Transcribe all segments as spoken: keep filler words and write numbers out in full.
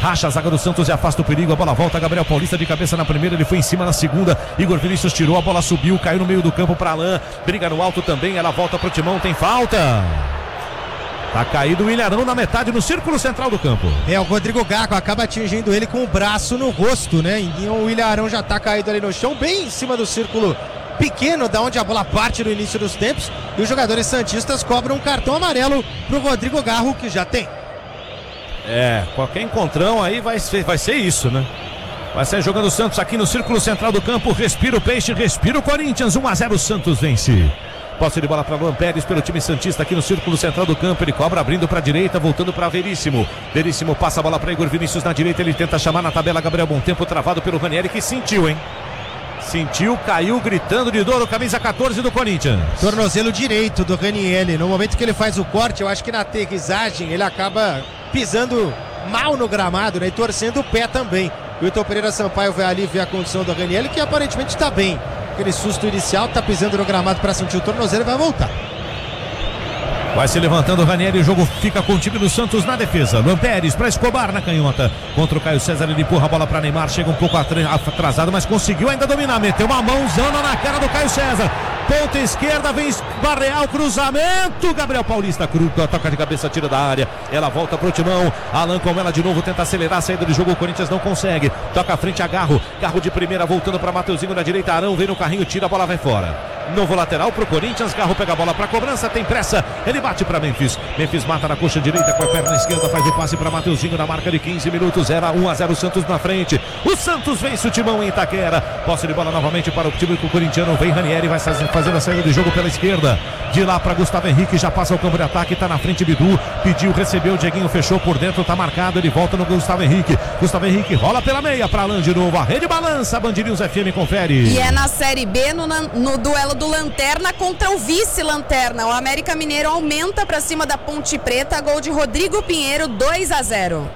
racha a zaga do Santos e afasta o perigo, a bola volta, Gabriel Paulista de cabeça na primeira, ele foi em cima na segunda, Igor Vinícius tirou, a bola subiu, caiu no meio do campo para Alain, briga no alto também, ela volta pro Timão, tem falta. Tá caído o Ilharão na metade, no círculo central do campo. É, o Rodrigo Gago acaba atingindo ele com o braço no rosto, né? Então o Ilharão já tá caído ali no chão, bem em cima do círculo pequeno, da onde a bola parte no início dos tempos. E os jogadores santistas cobram um cartão amarelo pro Rodrigo Garro, que já tem. É, qualquer encontrão aí vai ser, vai ser isso, né? Vai sair jogando o Santos aqui no círculo central do campo. Respira o Peixe, respira o Corinthians. um a zero, o Santos vence. Posse de bola para Luan Pérez pelo time santista aqui no círculo central do campo. Ele cobra abrindo para a direita, voltando para Veríssimo. Veríssimo passa a bola para Igor Vinícius na direita. Ele tenta chamar na tabela Gabriel Bontempo, travado pelo Ranieri, que sentiu, hein? Sentiu, caiu gritando de dor o camisa catorze do Corinthians. Tornozelo direito do Ranieri. No momento que ele faz o corte, eu acho que na aterrissagem ele acaba pisando mal no gramado, né? E torcendo o pé também. O Wilton Pereira Sampaio vai ali ver a condição do Ranieri, que aparentemente está bem. Aquele susto inicial, tá pisando no gramado para sentir o tornozelo e vai voltar. Vai se levantando o Ranieri, o jogo fica com o time do Santos na defesa. Luan Pérez para Escobar na canhota. Contra o Caio César, ele empurra a bola para Neymar, chega um pouco atrasado, mas conseguiu ainda dominar. Meteu uma mãozona na cara do Caio César. Ponta esquerda, vem Barreal, cruzamento. Gabriel Paulista cruza, toca de cabeça, tira da área. Ela volta pro Timão. Alain com ela de novo, tenta acelerar a saída do jogo. O Corinthians não consegue. Toca à frente a Garro. Garro de primeira, voltando para Mateuzinho na direita. Arão vem no carrinho, tira a bola, vai fora. Novo lateral pro Corinthians. Garro pega a bola pra cobrança, tem pressa. Ele bate pra Memphis. Memphis mata na coxa direita com a perna esquerda. Faz o passe pra Mateuzinho na marca de quinze minutos. Era um a zero, Santos na frente. O Santos vence o Timão em Itaquera. Posse de bola novamente para o time do corintiano. Vem Ranieri, vai fazendo a saída de jogo pela esquerda. De lá para Gustavo Henrique, já passa o campo de ataque. Tá na frente Bidu. Pediu, recebeu. Dieguinho fechou por dentro. Tá marcado. Ele volta no Gustavo Henrique. Gustavo Henrique rola pela meia para Alain de novo. A rede balança. Band News F M confere. E é na Série B, no, no duelo do Lanterna contra o vice-Lanterna. O América Mineiro aumenta para cima da Ponte Preta. Gol de Rodrigo Pinheiro, dois a zero.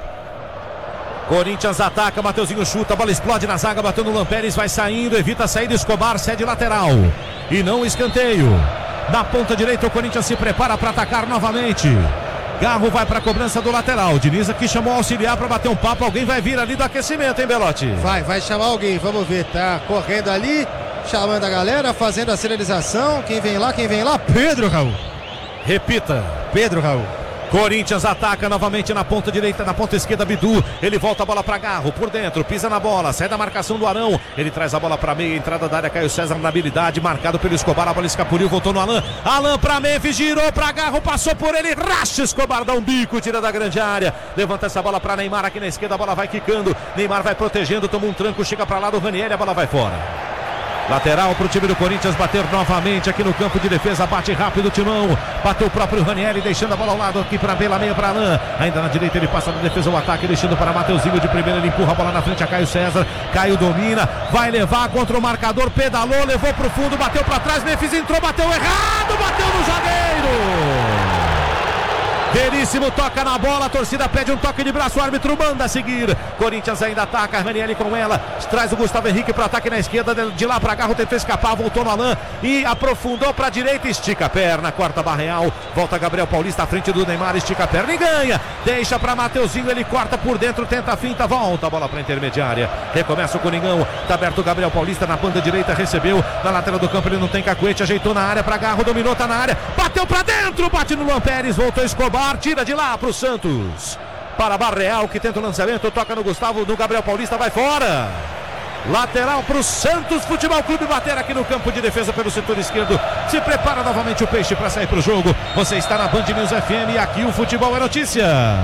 Corinthians ataca, Mateuzinho chuta, a bola explode na zaga, bateu no Luan Pérez, vai saindo, evita a saída, Escobar cede lateral. E não escanteio. Na ponta direita o Corinthians se prepara para atacar novamente. Garro vai para a cobrança do lateral. Diniz aqui chamou o auxiliar para bater um papo. Alguém vai vir ali do aquecimento, hein, Belotti? Vai, vai chamar alguém, vamos ver. Tá correndo ali, chamando a galera, fazendo a sinalização. Quem vem lá, quem vem lá? Pedro Raul. Repita. Pedro Raul. Corinthians ataca novamente na ponta direita, na ponta esquerda, Bidu. Ele volta a bola para Garro, por dentro, pisa na bola, sai da marcação do Arão. Ele traz a bola para meia, entrada da área, Caio César na habilidade, marcado pelo Escobar, a bola escapuliu, voltou no Alain. Alain para Memphis, girou para Garro, passou por ele, racha, Escobar dá um bico, tira da grande área. Levanta essa bola para Neymar aqui na esquerda, a bola vai quicando. Neymar vai protegendo, toma um tranco, chega para lá do Ranieri, a bola vai fora. Lateral para o time do Corinthians bater novamente aqui no campo de defesa. Bate rápido o Timão. Bateu o próprio Ranieri, deixando a bola ao lado aqui para Bela, meia para Alain. Ainda na direita ele passa na defesa o ataque, deixando para Mateuzinho de primeira. Ele empurra a bola na frente a Caio César. Caio domina, vai levar contra o marcador. Pedalou, levou para o fundo, bateu para trás. Memphis entrou, bateu errado, bateu no zagueiro. Veríssimo toca na bola, a torcida pede um toque de braço, o árbitro manda a seguir. Corinthians ainda ataca, Ranieri com ela, traz o Gustavo Henrique para o ataque na esquerda, de lá para Garro, tentou escapar, voltou no Alain e aprofundou para a direita, estica a perna, corta Barreal, volta Gabriel Paulista à frente do Neymar, estica a perna e ganha, deixa para Mateuzinho, ele corta por dentro, tenta a finta, volta a bola para a intermediária, recomeça o Coringão, tá aberto o Gabriel Paulista na banda direita, recebeu, na lateral do campo ele não tem cacuete, ajeitou na área para Garro, dominou, tá na área, bateu para dentro, bate no Luan Pérez, voltou Escobar, tira de lá para o Santos, para Barreal que tenta o lançamento, toca no Gustavo, no Gabriel Paulista, vai fora. Lateral para o Santos Futebol Clube bater aqui no campo de defesa pelo setor esquerdo. Se prepara novamente o Peixe para sair para o jogo. Você está na Band News F M e aqui o futebol é notícia.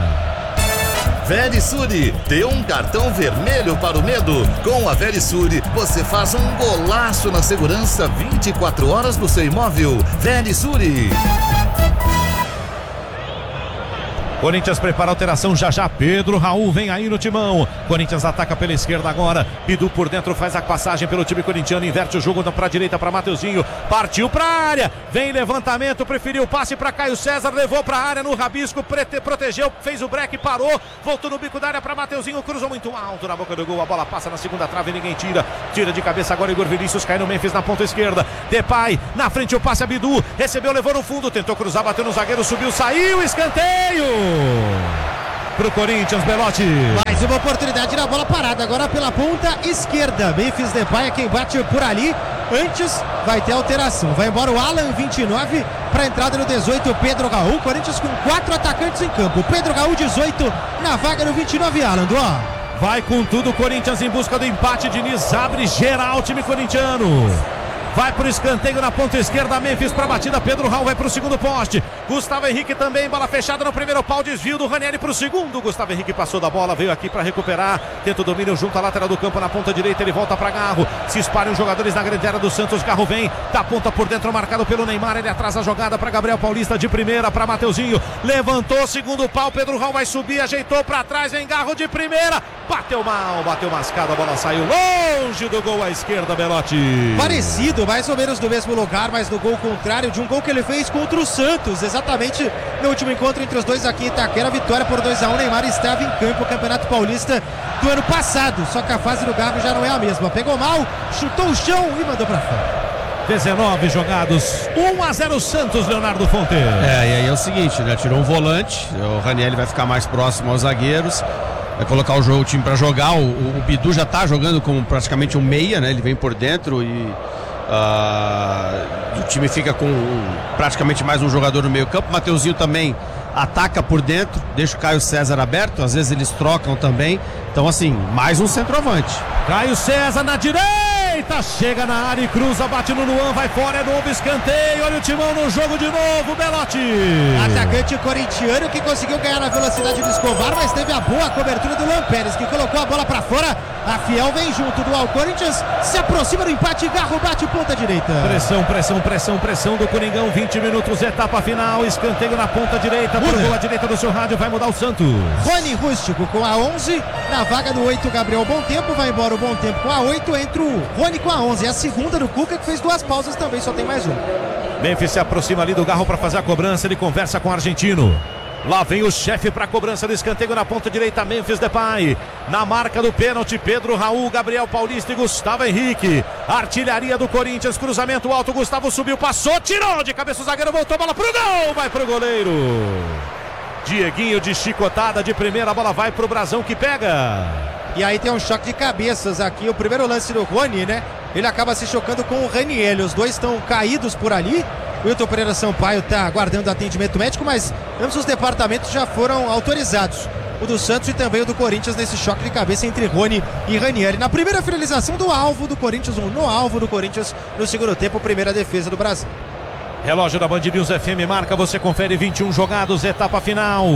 Verisure, dê um cartão vermelho para o medo. Com a Verisure, você faz um golaço na segurança vinte e quatro horas do seu imóvel. Verisure. Corinthians prepara a alteração já já, Pedro Raul vem aí no Timão, Corinthians ataca pela esquerda agora, Bidu por dentro faz a passagem pelo time corintiano, inverte o jogo para a direita para Mateuzinho, partiu para a área, vem levantamento, preferiu o passe para Caio César, levou para a área no rabisco, prete, protegeu, fez o break, parou, voltou no bico da área para Mateuzinho, cruzou muito alto na boca do gol, a bola passa na segunda trave, ninguém tira, tira de cabeça agora Igor Vinícius, cai no Memphis na ponta esquerda, Depay, na frente o passe a Bidu, recebeu, levou no fundo, tentou cruzar, bateu no zagueiro, subiu, saiu, escanteio! pro Corinthians, Belotti. Mais uma oportunidade na bola parada, agora pela ponta esquerda. Memphis Depay é quem bate por ali. Antes vai ter alteração. Vai embora o Alan, vinte e nove, para a entrada no dezoito, Pedro Raul. Corinthians com quatro atacantes em campo. Pedro Raul, dezoito, na vaga no vinte e nove, Alan. Ó. Vai com tudo o Corinthians em busca do empate. Diniz abre geral, time corintiano. Vai pro escanteio na ponta esquerda, Memphis pra batida, Pedro Raul vai pro segundo poste, Gustavo Henrique também, bola fechada no primeiro pau, desvio do Ranieri pro segundo, Gustavo Henrique passou da bola, veio aqui pra recuperar, tenta o domínio junto à lateral do campo na ponta direita, ele volta pra Garro, se espalham os jogadores na grande área do Santos, Garro vem, da ponta por dentro, marcado pelo Neymar, ele atrasa a jogada pra Gabriel Paulista de primeira, pra Mateuzinho, levantou, segundo pau, Pedro Raul vai subir, ajeitou pra trás, vem Garro de primeira, bateu mal, bateu mascado, a bola saiu longe do gol à esquerda, Belotti. Parecido, mais ou menos no mesmo lugar, mas no gol contrário de um gol que ele fez contra o Santos, exatamente no último encontro entre os dois aqui em Itaquera, vitória por dois a um, Neymar estava em campo, o Campeonato Paulista do ano passado, só que a fase do Garro já não é a mesma, pegou mal, chutou o chão e mandou pra fora. dezenove jogados, um a zero Santos, Leonardo Fonte. É, e aí é o seguinte, né? Tirou um volante, o Ranieri vai ficar mais próximo aos zagueiros, vai colocar o, jogo, o time para jogar, o, o Bidu já tá jogando como praticamente um meia, né? Ele vem por dentro e uh, o time fica com um, praticamente mais um jogador no meio campo. Mateuzinho também ataca por dentro, deixa o Caio César aberto, às vezes eles trocam também, então assim, mais um centroavante. Caio César na direita, chega na área e cruza, bate no Luan, vai fora, é novo escanteio, olha o Timão no jogo de novo, Belotti. Atacante corintiano que conseguiu ganhar na velocidade do Escobar, mas teve a boa cobertura do Luan Pérez, que colocou a bola pra fora, a Fiel vem junto do Al Corinthians, se aproxima do empate, Garro bate ponta direita. Pressão, pressão, pressão, pressão do Coringão, vinte minutos, etapa final, escanteio na ponta direita, por gol à direita do seu rádio, vai mudar o Santos. Rony Rústico com a onze, na vaga do oito, Gabriel Bom Tempo, vai embora o Bom Tempo com a oito, entra o Rony com a onze, é a segunda do Cuca que fez duas pausas também, só tem mais um. Memphis se aproxima ali do Garro para fazer a cobrança, ele conversa com o argentino. Lá vem o chefe para a cobrança do escanteio na ponta direita, Memphis Depay. Na marca do pênalti, Pedro Raul, Gabriel Paulista e Gustavo Henrique. Artilharia do Corinthians, cruzamento alto, Gustavo subiu, passou, tirou de cabeça o zagueiro, voltou a bola pro gol, vai pro goleiro. Dieguinho de chicotada de primeira, a bola vai pro Brasão que pega. E aí tem um choque de cabeças aqui, o primeiro lance do Rony, né? Ele acaba se chocando com o Ranieri, os dois estão caídos por ali. O Wilton Pereira Sampaio está aguardando atendimento médico, mas ambos os departamentos já foram autorizados. O do Santos e também o do Corinthians nesse choque de cabeça entre Rony e Ranieri. Na primeira finalização do alvo do Corinthians, um no alvo do Corinthians no segundo tempo, primeira defesa do Brasil. Relógio da Band News F M marca, você confere vinte e um jogados, etapa final.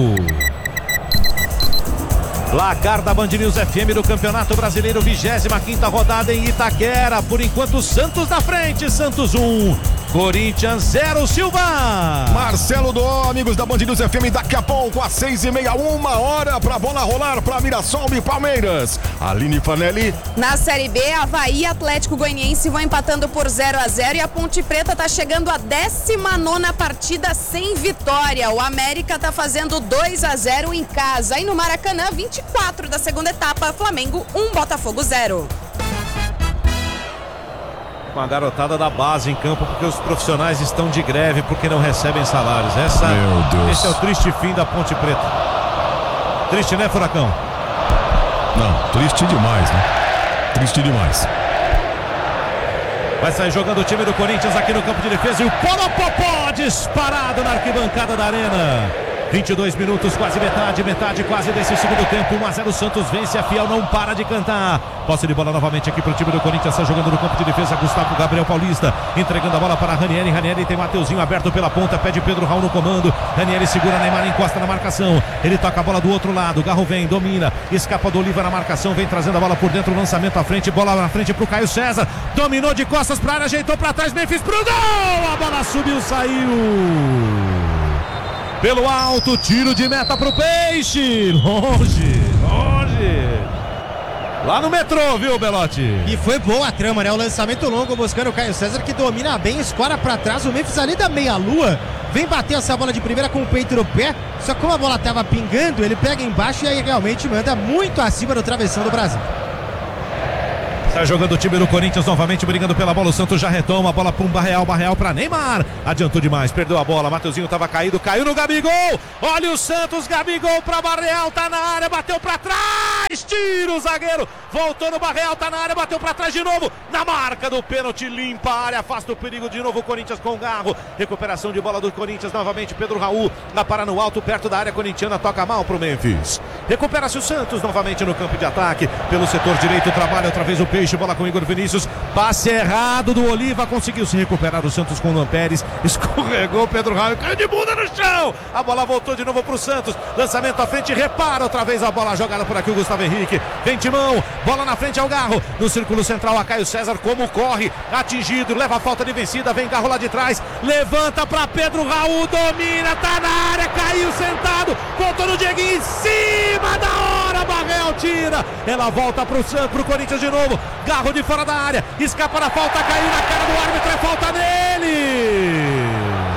Placar da Band News F M do Campeonato Brasileiro, vigésima quinta rodada em Itaquera. Por enquanto, Santos na frente, Santos um, Corinthians zero, Silva. Marcelo Dó, amigos da Band News F M, daqui a pouco, às seis e meia, uma hora pra bola rolar pra Mirassol e Palmeiras. Aline Fanelli. Na Série B, Avaí e Atlético Goianiense vão empatando por zero a zero e a Ponte Preta tá chegando à décima nona partida sem vitória. O América tá fazendo dois a zero em casa. E no Maracanã, vinte e quatro da segunda etapa, Flamengo um, Botafogo zero. Com a garotada da base em campo, porque os profissionais estão de greve, porque não recebem salários. Essa, Meu Deus. Esse é o triste fim da Ponte Preta. Triste, né, Furacão? Não, triste demais, né? Triste demais. Vai sair jogando o time do Corinthians aqui no campo de defesa e o Poropopó disparado na arquibancada da Arena. vinte e dois minutos, quase metade, metade quase desse segundo tempo, um a zero Santos vence, a Fiel não para de cantar. Posse de bola novamente aqui para o time do Corinthians, está jogando no campo de defesa, Gustavo Gabriel Paulista, entregando a bola para Ranieri, Ranieri tem Mateuzinho aberto pela ponta, pede Pedro Raul no comando, Ranieri segura, Neymar encosta na marcação, ele toca a bola do outro lado, Garro vem, domina, escapa do Oliva na marcação, vem trazendo a bola por dentro, lançamento à frente, bola na frente para o Caio César, dominou de costas para a área, ajeitou para trás, Memphis pro gol, a bola subiu, saiu. Pelo alto, tiro de meta pro Peixe. Longe, longe. Lá no metrô, viu, Belotti? E foi boa a trama, né? O lançamento longo buscando o Caio César, que domina bem, escora pra trás. O Memphis ali da meia-lua vem bater essa bola de primeira com o peito no pé. Só que como a bola tava pingando, ele pega embaixo e aí realmente manda muito acima do travessão do Brasil. Tá jogando o time do Corinthians novamente, brigando pela bola. O Santos já retoma a bola para um Barreal. Barreal para Neymar. Adiantou demais, perdeu a bola. Mateuzinho estava caído, caiu no Gabigol. Olha o Santos, Gabigol para Barreal. Tá na área, bateu para trás. Tira o zagueiro. Voltou no Barreal, tá na área, bateu para trás de novo. Na marca do pênalti, limpa a área, afasta o perigo de novo. O Corinthians com o Garro. Recuperação de bola do Corinthians novamente. Pedro Raul na para no alto, perto da área corintiana. Toca mal pro Memphis. Recupera-se o Santos novamente no campo de ataque. Pelo setor direito, trabalha outra vez o Peixe, bola com Igor Vinícius, passe errado do Oliva, conseguiu se recuperar o Santos com o Luan Pérez, escorregou o Pedro Raul, caiu de bunda no chão, a bola voltou de novo pro Santos, lançamento à frente, repara outra vez a bola jogada por aqui o Gustavo Henrique, vem Timão, bola na frente ao Garro, no círculo central a Caio César, como corre, atingido, leva a falta de vencida, vem Garro lá de trás, levanta para Pedro Raul, domina, tá na área, caiu sentado, voltou no Dieguinho, em cima da hora, Barreal tira, ela volta pro Santos, pro Corinthians de novo, Garro de fora da área, escapa da falta, caiu na cara do árbitro, é falta nele!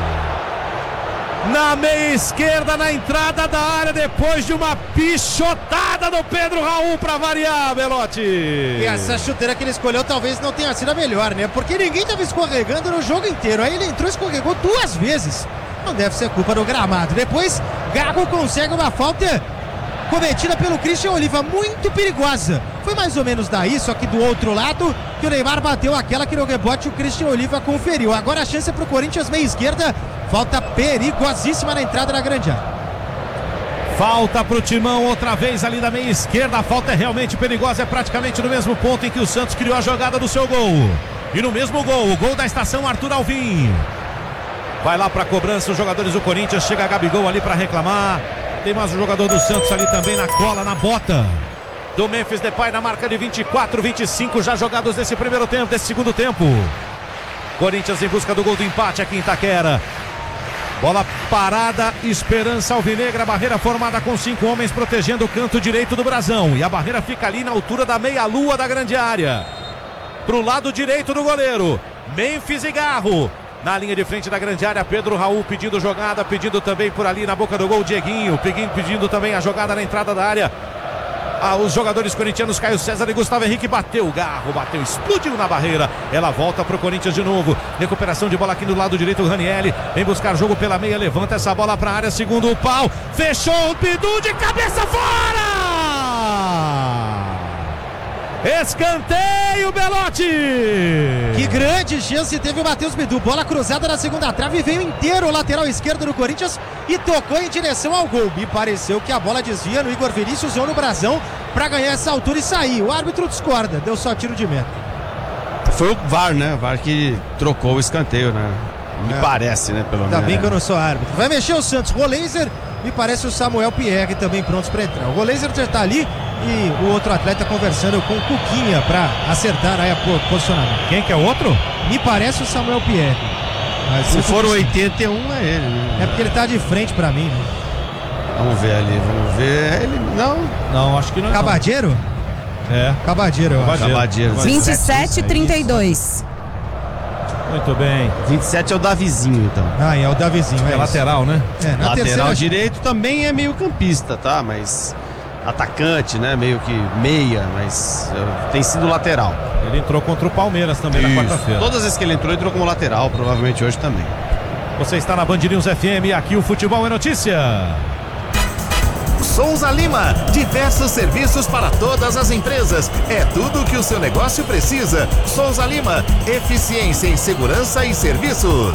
Na meia esquerda, na entrada da área, depois de uma pichotada do Pedro Raul para variar, Belotti. E essa chuteira que ele escolheu talvez não tenha sido a melhor, né? Porque ninguém estava escorregando no jogo inteiro, aí ele entrou e escorregou duas vezes. Não deve ser culpa do gramado. Depois, Garro consegue uma falta cometida pelo Christian Oliva, muito perigosa. Foi mais ou menos daí, só que do outro lado, que o Neymar bateu aquela que no rebote o Christian Oliva conferiu. Agora a chance é pro Corinthians, meia esquerda, falta perigosíssima na entrada da grande área. Falta pro Timão outra vez ali da meia esquerda, a falta é realmente perigosa, é praticamente no mesmo ponto em que o Santos criou a jogada do seu gol. E no mesmo gol, o gol da estação Arthur Alvim. Vai lá pra cobrança os jogadores do Corinthians, chega a Gabigol ali pra reclamar. Tem mais um jogador do Santos ali também na cola, na bota do Memphis Depay, na marca de vinte e quatro, vinte e cinco já jogados nesse primeiro tempo, desse segundo tempo. Corinthians em busca do gol do empate aqui em Itaquera. Bola parada, Esperança Alvinegra, barreira formada com cinco homens protegendo o canto direito do brasão. E a barreira fica ali na altura da meia-lua da grande área. Pro lado direito do goleiro, Memphis e Garro. Na linha de frente da grande área, Pedro Raul pedindo jogada, pedindo também por ali na boca do gol, Dieguinho, pedindo também a jogada na entrada da área. Ah, os jogadores corintianos, Caio César e Gustavo Henrique, bateu o Garro, bateu, explodiu na barreira. Ela volta pro Corinthians de novo. Recuperação de bola aqui do lado direito, o Ranieri vem buscar jogo pela meia, levanta essa bola pra área, segundo o pau, fechou o Bidu de cabeça fora! Escanteio, Belotti! Que grande chance teve o Matheus Bidu. Bola cruzada na segunda trave, veio inteiro o lateral esquerdo do Corinthians e tocou em direção ao gol. Me pareceu que a bola desvia no Igor Vinícius ou no brasão para ganhar essa altura e sair. O árbitro discorda, deu só tiro de meta. Foi o V A R, né? O V A R que trocou o escanteio, né? Me é. parece, né? Pelo Ainda menos. bem que eu não sou árbitro. Vai mexer o Santos. Roleiser, me parece o Samuel Pierre também prontos para entrar. O Roleiser já está ali e o outro atleta conversando com o Cuquinha para acertar aí o posicionamento. Quem que é o outro? Me parece o Samuel Pierre. Mas se for o oitenta e um é ele, né? É porque ele tá de frente para mim, né? Vamos ver ali, vamos ver. Ele não. Não, acho que não. Cabadeiro? É. Cabadeiro, eu acho. Cabadeiro. vinte e sete e trinta e dois. Muito bem. vinte e sete é o Davizinho, então. Ah, é o Davizinho, é, É lateral, né? É, na Lateral terceira... direito também é meio campista, tá? Mas atacante, né? Meio que meia, mas uh, tem sido lateral. Ele entrou contra o Palmeiras também Isso. na quarta-feira. Todas as vezes que ele entrou, ele entrou como lateral, provavelmente hoje também. Você está na Band News F M, aqui o Futebol é Notícia. Souza Lima, diversos serviços para todas as empresas. É tudo o que o seu negócio precisa. Souza Lima, eficiência em segurança e serviços.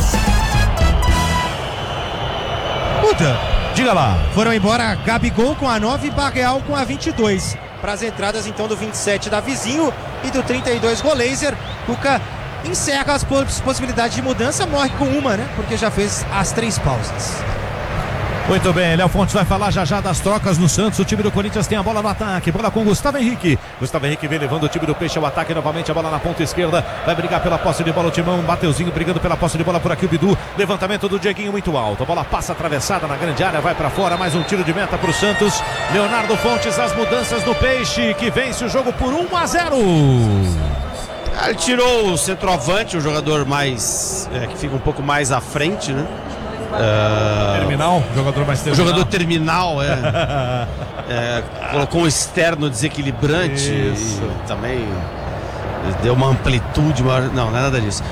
Puta, diga lá. Foram embora Gabigol com a nove e Barreal com a vinte e dois. Para as entradas então do vinte e sete da Vizinho e do trinta e dois Roleiser. Cuca encerra as possibilidades de mudança, morre com uma, né? Porque já fez as três pausas. Muito bem, Léo Fontes vai falar já já das trocas no Santos. O time do Corinthians tem a bola no ataque, bola com Gustavo Henrique. Gustavo Henrique vem levando o time do Peixe ao ataque novamente, a bola na ponta esquerda, vai brigar pela posse de bola o Timão, Mateuzinho brigando pela posse de bola por aqui o Bidu, levantamento do Dieguinho muito alto, a bola passa atravessada na grande área, vai para fora, mais um tiro de meta para o Santos. Leonardo Fontes, as mudanças do Peixe, que vence o jogo por um a zero. Ele tirou o centroavante, o jogador mais é, que fica um pouco mais à frente, né? Uh, terminal, jogador mais terminal. O jogador terminal, é, é colocou um externo desequilibrante. Isso. E também deu uma amplitude maior. Não, não é nada disso.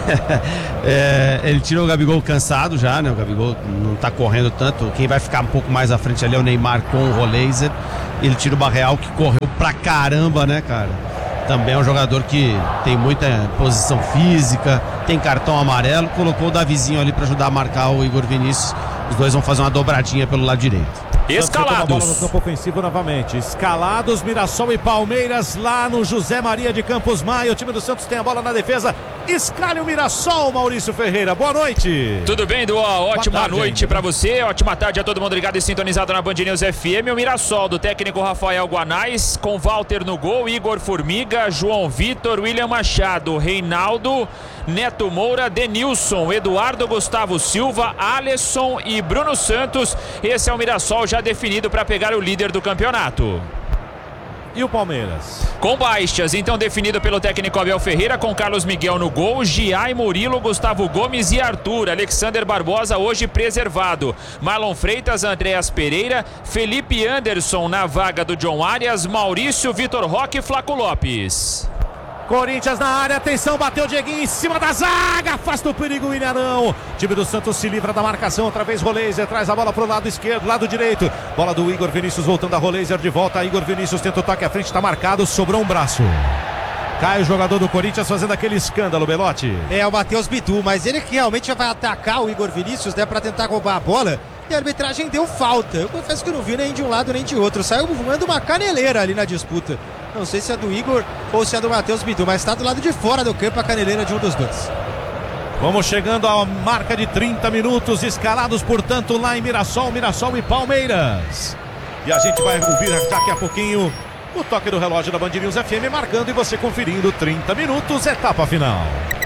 É, ele tirou o Gabigol cansado já, né? O Gabigol não tá correndo tanto. Quem vai ficar um pouco mais à frente ali é o Neymar com o Roleiser. Ele tira o Barreal, que correu pra caramba, né, cara? Também é um jogador que tem muita posição física, tem cartão amarelo. Colocou o Davizinho ali pra ajudar a marcar o Igor Vinícius. Os dois vão fazer uma dobradinha pelo lado direito. Escalados. Bola no campo ofensivo novamente. Escalados, Mirassol e Palmeiras lá no José Maria de Campos Maia. O time do Santos tem a bola na defesa. Escale o Mirassol, Maurício Ferreira. Boa noite. Tudo bem, Duó? Ótima tarde, noite para você. Ótima tarde a todo mundo ligado e sintonizado na Band News F M. O Mirassol do técnico Rafael Guanais, com Walter no gol, Igor Formiga, João Vitor, William Machado, Reinaldo, Neto Moura, Denilson, Eduardo Gustavo Silva, Alisson e Bruno Santos. Esse é o Mirassol já definido para pegar o líder do campeonato. E o Palmeiras? Com baixas, então definido pelo técnico Abel Ferreira, com Carlos Miguel no gol, Giai, Murilo, Gustavo Gomes e Arthur. Alexander Barbosa hoje preservado. Marlon Freitas, Andréas Pereira, Felipe Anderson na vaga do John Arias, Maurício, Vitor Roque e Flaco Lopes. Corinthians na área, atenção, bateu o Dieguinho em cima da zaga, afasta o perigo o Ilharão. Time do Santos se livra da marcação, outra vez Roleiser, traz a bola pro lado esquerdo, lado direito. Bola do Igor Vinícius voltando a Roleiser de volta, Igor Vinícius tenta o toque à frente, tá marcado, sobrou um braço. Cai o jogador do Corinthians fazendo aquele escândalo, Belotti. É o Matheus Bidu, mas ele que realmente vai atacar o Igor Vinícius, né, pra tentar roubar a bola. E a arbitragem deu falta. Eu confesso que não vi nem de um lado nem de outro. Saiu voando uma caneleira ali na disputa. Não sei se é do Igor ou se é do Matheus Bidu, mas está do lado de fora do campo a caneleira de um dos dois. Vamos chegando à marca de trinta minutos, escalados, portanto, lá em Mirassol, Mirassol e Palmeiras. E a gente vai ouvir daqui a pouquinho o toque do relógio da Band News F M, marcando e você conferindo trinta minutos, etapa final.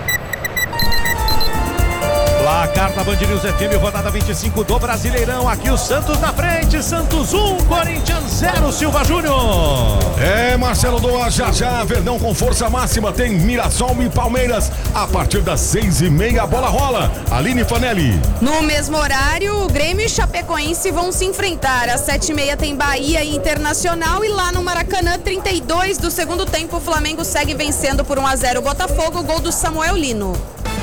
Placar da Band News F M, rodada vinte e cinco do Brasileirão. Aqui o Santos na frente, Santos um, Corinthians zero, Silva Júnior. É, Marcelo Doa, já já, Verdão com força máxima, tem Mirassol e Palmeiras. A partir das seis e meia, a bola rola. Aline Fanelli. No mesmo horário, o Grêmio e Chapecoense vão se enfrentar. Às sete e meia tem Bahia e Internacional. E lá no Maracanã, trinta e dois do segundo tempo, o Flamengo segue vencendo por um a zero o Botafogo, gol do Samuel Lino.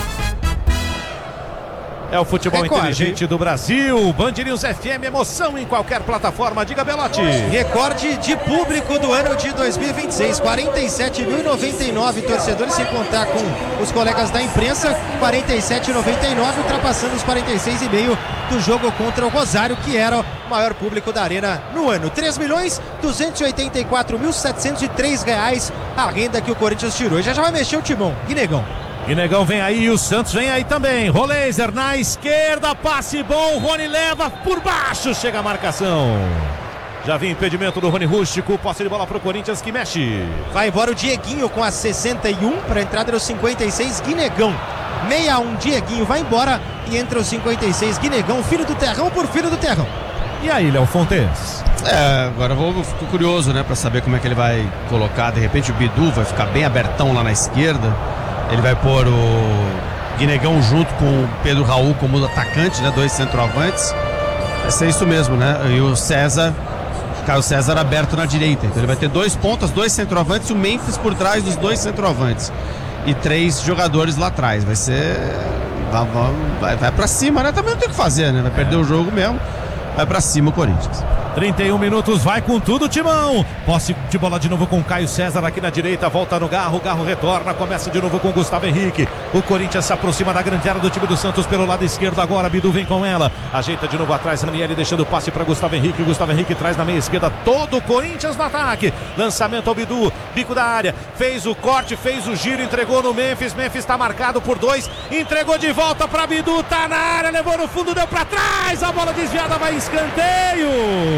É o futebol Recorde. inteligente do Brasil. Band News F M, emoção em qualquer plataforma. Diga, Belotti. Recorde de público do ano de dois mil e vinte e seis. quarenta e sete mil e noventa e nove torcedores, sem contar com os colegas da imprensa. quarenta e sete mil e noventa e nove, ultrapassando os quarenta e seis e meio do jogo contra o Rosário, que era o maior público da arena no ano. três milhões duzentos e oitenta e quatro mil setecentos e três reais a renda que o Corinthians tirou. E já já vai mexer o timão. Guinegão. E Negão vem aí, o Santos vem aí também. Roleiser na esquerda, passe bom, Rony leva por baixo, chega a marcação. Já vinha impedimento do Rony Rústico, posse de bola pro Corinthians que mexe. Vai embora o Dieguinho com a sessenta e um, para a entrada dos cinquenta e seis, Guinegão. sessenta e um, Dieguinho vai embora e entra os cinquenta e seis, Guinegão, filho do Terrão por filho do Terrão. E aí, Léo Fontes? É, agora eu vou, fico curioso, né, pra saber como é que ele vai colocar. De repente o Bidu vai ficar bem abertão lá na esquerda. Ele vai pôr o Guinegão junto com o Pedro Raul como atacante, né? Dois centroavantes. Vai ser isso mesmo, né? E o César, Caio César aberto na direita. Então ele vai ter dois pontas, dois centroavantes e o Memphis por trás dos dois centroavantes. E três jogadores lá atrás. Vai ser... Vai, vai, vai pra cima, né? Também não tem o que fazer, né? Vai perder o jogo mesmo. Vai pra cima o Corinthians. trinta e um minutos, vai com tudo, Timão. Posse de bola de novo com Caio César aqui na direita, volta no Garro, o Garro retorna, começa de novo com Gustavo Henrique. O Corinthians se aproxima da grande área do time do Santos pelo lado esquerdo agora, Bidu vem com ela, ajeita de novo atrás, Ranieri deixando o passe para Gustavo Henrique, Gustavo Henrique traz na meia esquerda, todo o Corinthians no ataque. Lançamento ao Bidu, bico da área, fez o corte, fez o giro, entregou no Memphis, Memphis está marcado por dois, entregou de volta para Bidu, tá na área, levou no fundo, deu para trás, a bola desviada, vai escanteio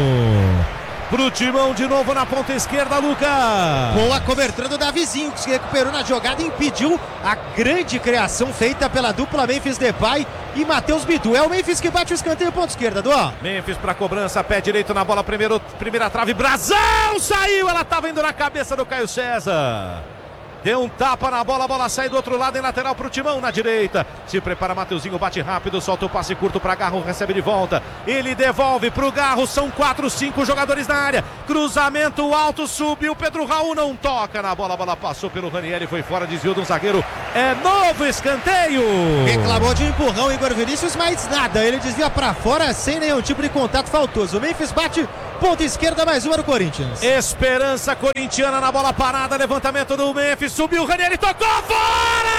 pro Timão de novo na ponta esquerda, Lucas. Com a cobertura do Davizinho, que se recuperou na jogada e impediu a grande criação feita pela dupla Memphis Depay e Matheus Bidu. É o Memphis que bate o escanteio, ponta esquerda, Duó. Memphis pra cobrança, pé direito na bola, primeiro, primeira trave, Brasão, saiu, ela tava indo na cabeça do Caio César. Deu um tapa na bola, a bola sai do outro lado em lateral pro Timão na direita. Se prepara Mateuzinho, bate rápido, solta o passe curto pra Garro, recebe de volta. Ele devolve pro Garro, são quatro, cinco jogadores na área. Cruzamento alto, subiu, Pedro Raul não toca na bola, a bola passou pelo Ranieri, foi fora, desviou de um zagueiro. É novo escanteio. Reclamou de um empurrão Igor Vinícius, mas nada, ele desvia pra fora sem nenhum tipo de contato faltoso. O Memphis bate, ponta esquerda, mais uma do Corinthians. Esperança corintiana na bola parada, levantamento do Memphis, subiu o Ranieri, tocou fora!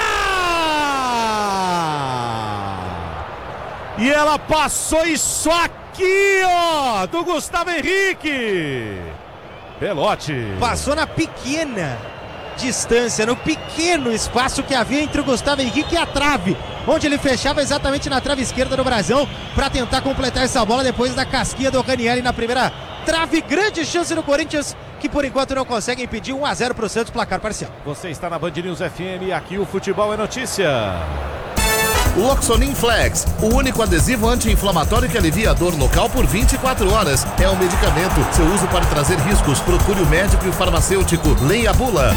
E ela passou isso aqui, ó, do Gustavo Henrique. Pelote. Passou na pequena distância, no pequeno espaço que havia entre o Gustavo Henrique e a trave, onde ele fechava exatamente na trave esquerda do Brasão para tentar completar essa bola depois da casquinha do Ranieri na primeira trave. Grande chance do Corinthians, que por enquanto não consegue impedir. Um a zero para o Santos, placar parcial. Você está na Band News F M e aqui o futebol é notícia. Loxonin Flex, o único adesivo anti-inflamatório que alivia a dor local por vinte e quatro horas. É um medicamento. Seu uso pode trazer riscos. Procure o médico e o farmacêutico. Leia a bula.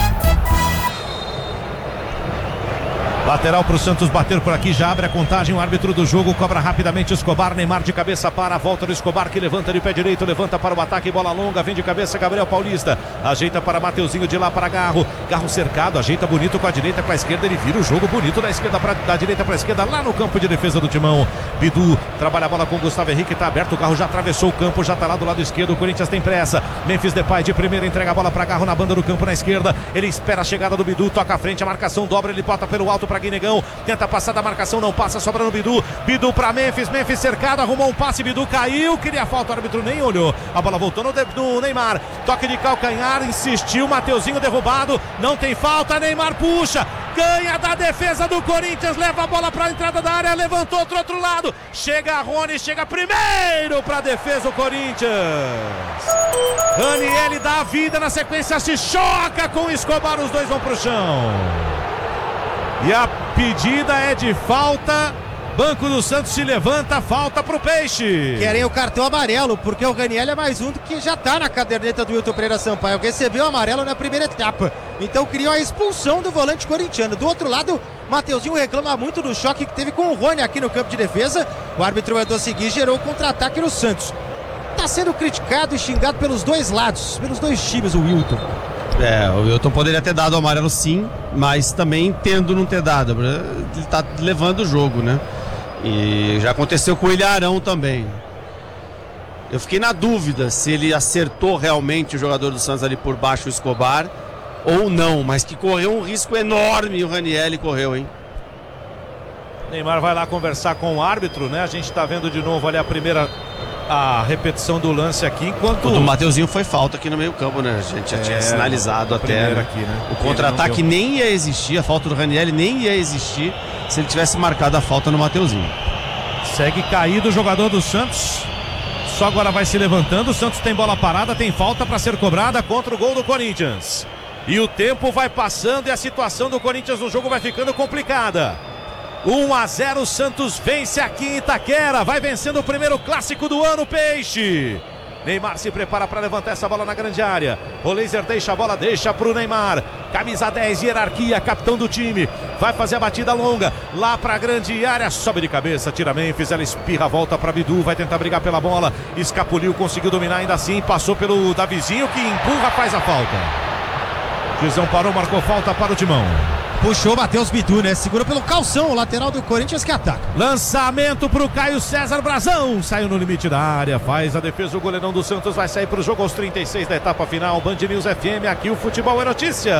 Lateral para o Santos bater por aqui, já abre a contagem, o árbitro do jogo cobra rapidamente Escobar, Neymar de cabeça para a volta do Escobar, que levanta de pé direito, levanta para o ataque, bola longa, vem de cabeça Gabriel Paulista, ajeita para Mateuzinho, de lá para Garro, Garro cercado, ajeita bonito com a direita para a esquerda, ele vira o jogo bonito da esquerda pra, da direita para a esquerda, lá no campo de defesa do Timão. Bidu trabalha a bola com o Gustavo Henrique, está aberto, o Garro já atravessou o campo, já está lá do lado esquerdo, o Corinthians tem pressa, Memphis Depay de primeira, entrega a bola para Garro na banda do campo na esquerda, ele espera a chegada do Bidu, toca à frente, a marcação dobra, ele bota pelo alto para Guinegão, tenta passar da marcação, não passa, sobra no Bidu, Bidu para Memphis, Memphis cercado, arrumou um passe, Bidu caiu, queria falta, o árbitro nem olhou, a bola voltou no, no Neymar, toque de calcanhar, insistiu, Mateuzinho derrubado, não tem falta, Neymar puxa, ganha da defesa do Corinthians, leva a bola para a entrada da área, levantou pro outro lado, chega Rony, chega primeiro para a defesa o Corinthians, Ranieri dá a vida, na sequência se choca com o Escobar, os dois vão pro chão. E a pedida é de falta. Banco do Santos se levanta, falta pro Peixe. Querem o cartão amarelo, porque o Ranieri é mais um do que já tá na caderneta do Wilton Pereira Sampaio. Recebeu o amarelo na primeira etapa. Então criou a expulsão do volante corintiano. Do outro lado, Mateuzinho reclama muito do choque que teve com o Rony aqui no campo de defesa. O árbitro mandou seguir, gerou o contra-ataque no Santos. Tá sendo criticado e xingado pelos dois lados, pelos dois times, o Wilton. É, o Wilton poderia ter dado o amarelo sim, mas também entendo não ter dado. Ele tá levando o jogo, né? E já aconteceu com o Ilharão também. Eu fiquei na dúvida se ele acertou realmente o jogador do Santos ali por baixo, o Escobar, ou não, mas que correu um risco enorme o Ranieri correu, hein? Neymar vai lá conversar com o árbitro, né? A gente tá vendo de novo ali a primeira... a repetição do lance aqui, enquanto... O do Mateuzinho foi falta aqui no meio campo, né? A gente já é, tinha sinalizado até, né? Aqui, né? O contra-ataque nem ia existir, a falta do Ranieri nem ia existir se ele tivesse marcado a falta no Mateuzinho. Segue caído o jogador do Santos, só agora vai se levantando, o Santos tem bola parada, tem falta para ser cobrada contra o gol do Corinthians. E o tempo vai passando e a situação do Corinthians no jogo vai ficando complicada. um a zero, Santos vence aqui em Itaquera, vai vencendo o primeiro clássico do ano, Peixe. Neymar se prepara para levantar essa bola na grande área. O Laser deixa a bola, deixa pro Neymar. Camisa dez, hierarquia, capitão do time. Vai fazer a batida longa, lá pra grande área, sobe de cabeça, tira Memphis, ela espirra, volta pra Bidu, vai tentar brigar pela bola. Escapuliu, conseguiu dominar ainda assim, passou pelo Davizinho que empurra, faz a falta. Juizão parou, marcou falta para o Timão. Puxou Matheus Bidu, né? Segura pelo calção, o lateral do Corinthians que ataca. Lançamento pro Caio César, Brasão. Saiu no limite da área, faz a defesa, o goleirão do Santos vai sair pro jogo aos trinta e seis da etapa final. Band News F M, aqui o futebol é notícia.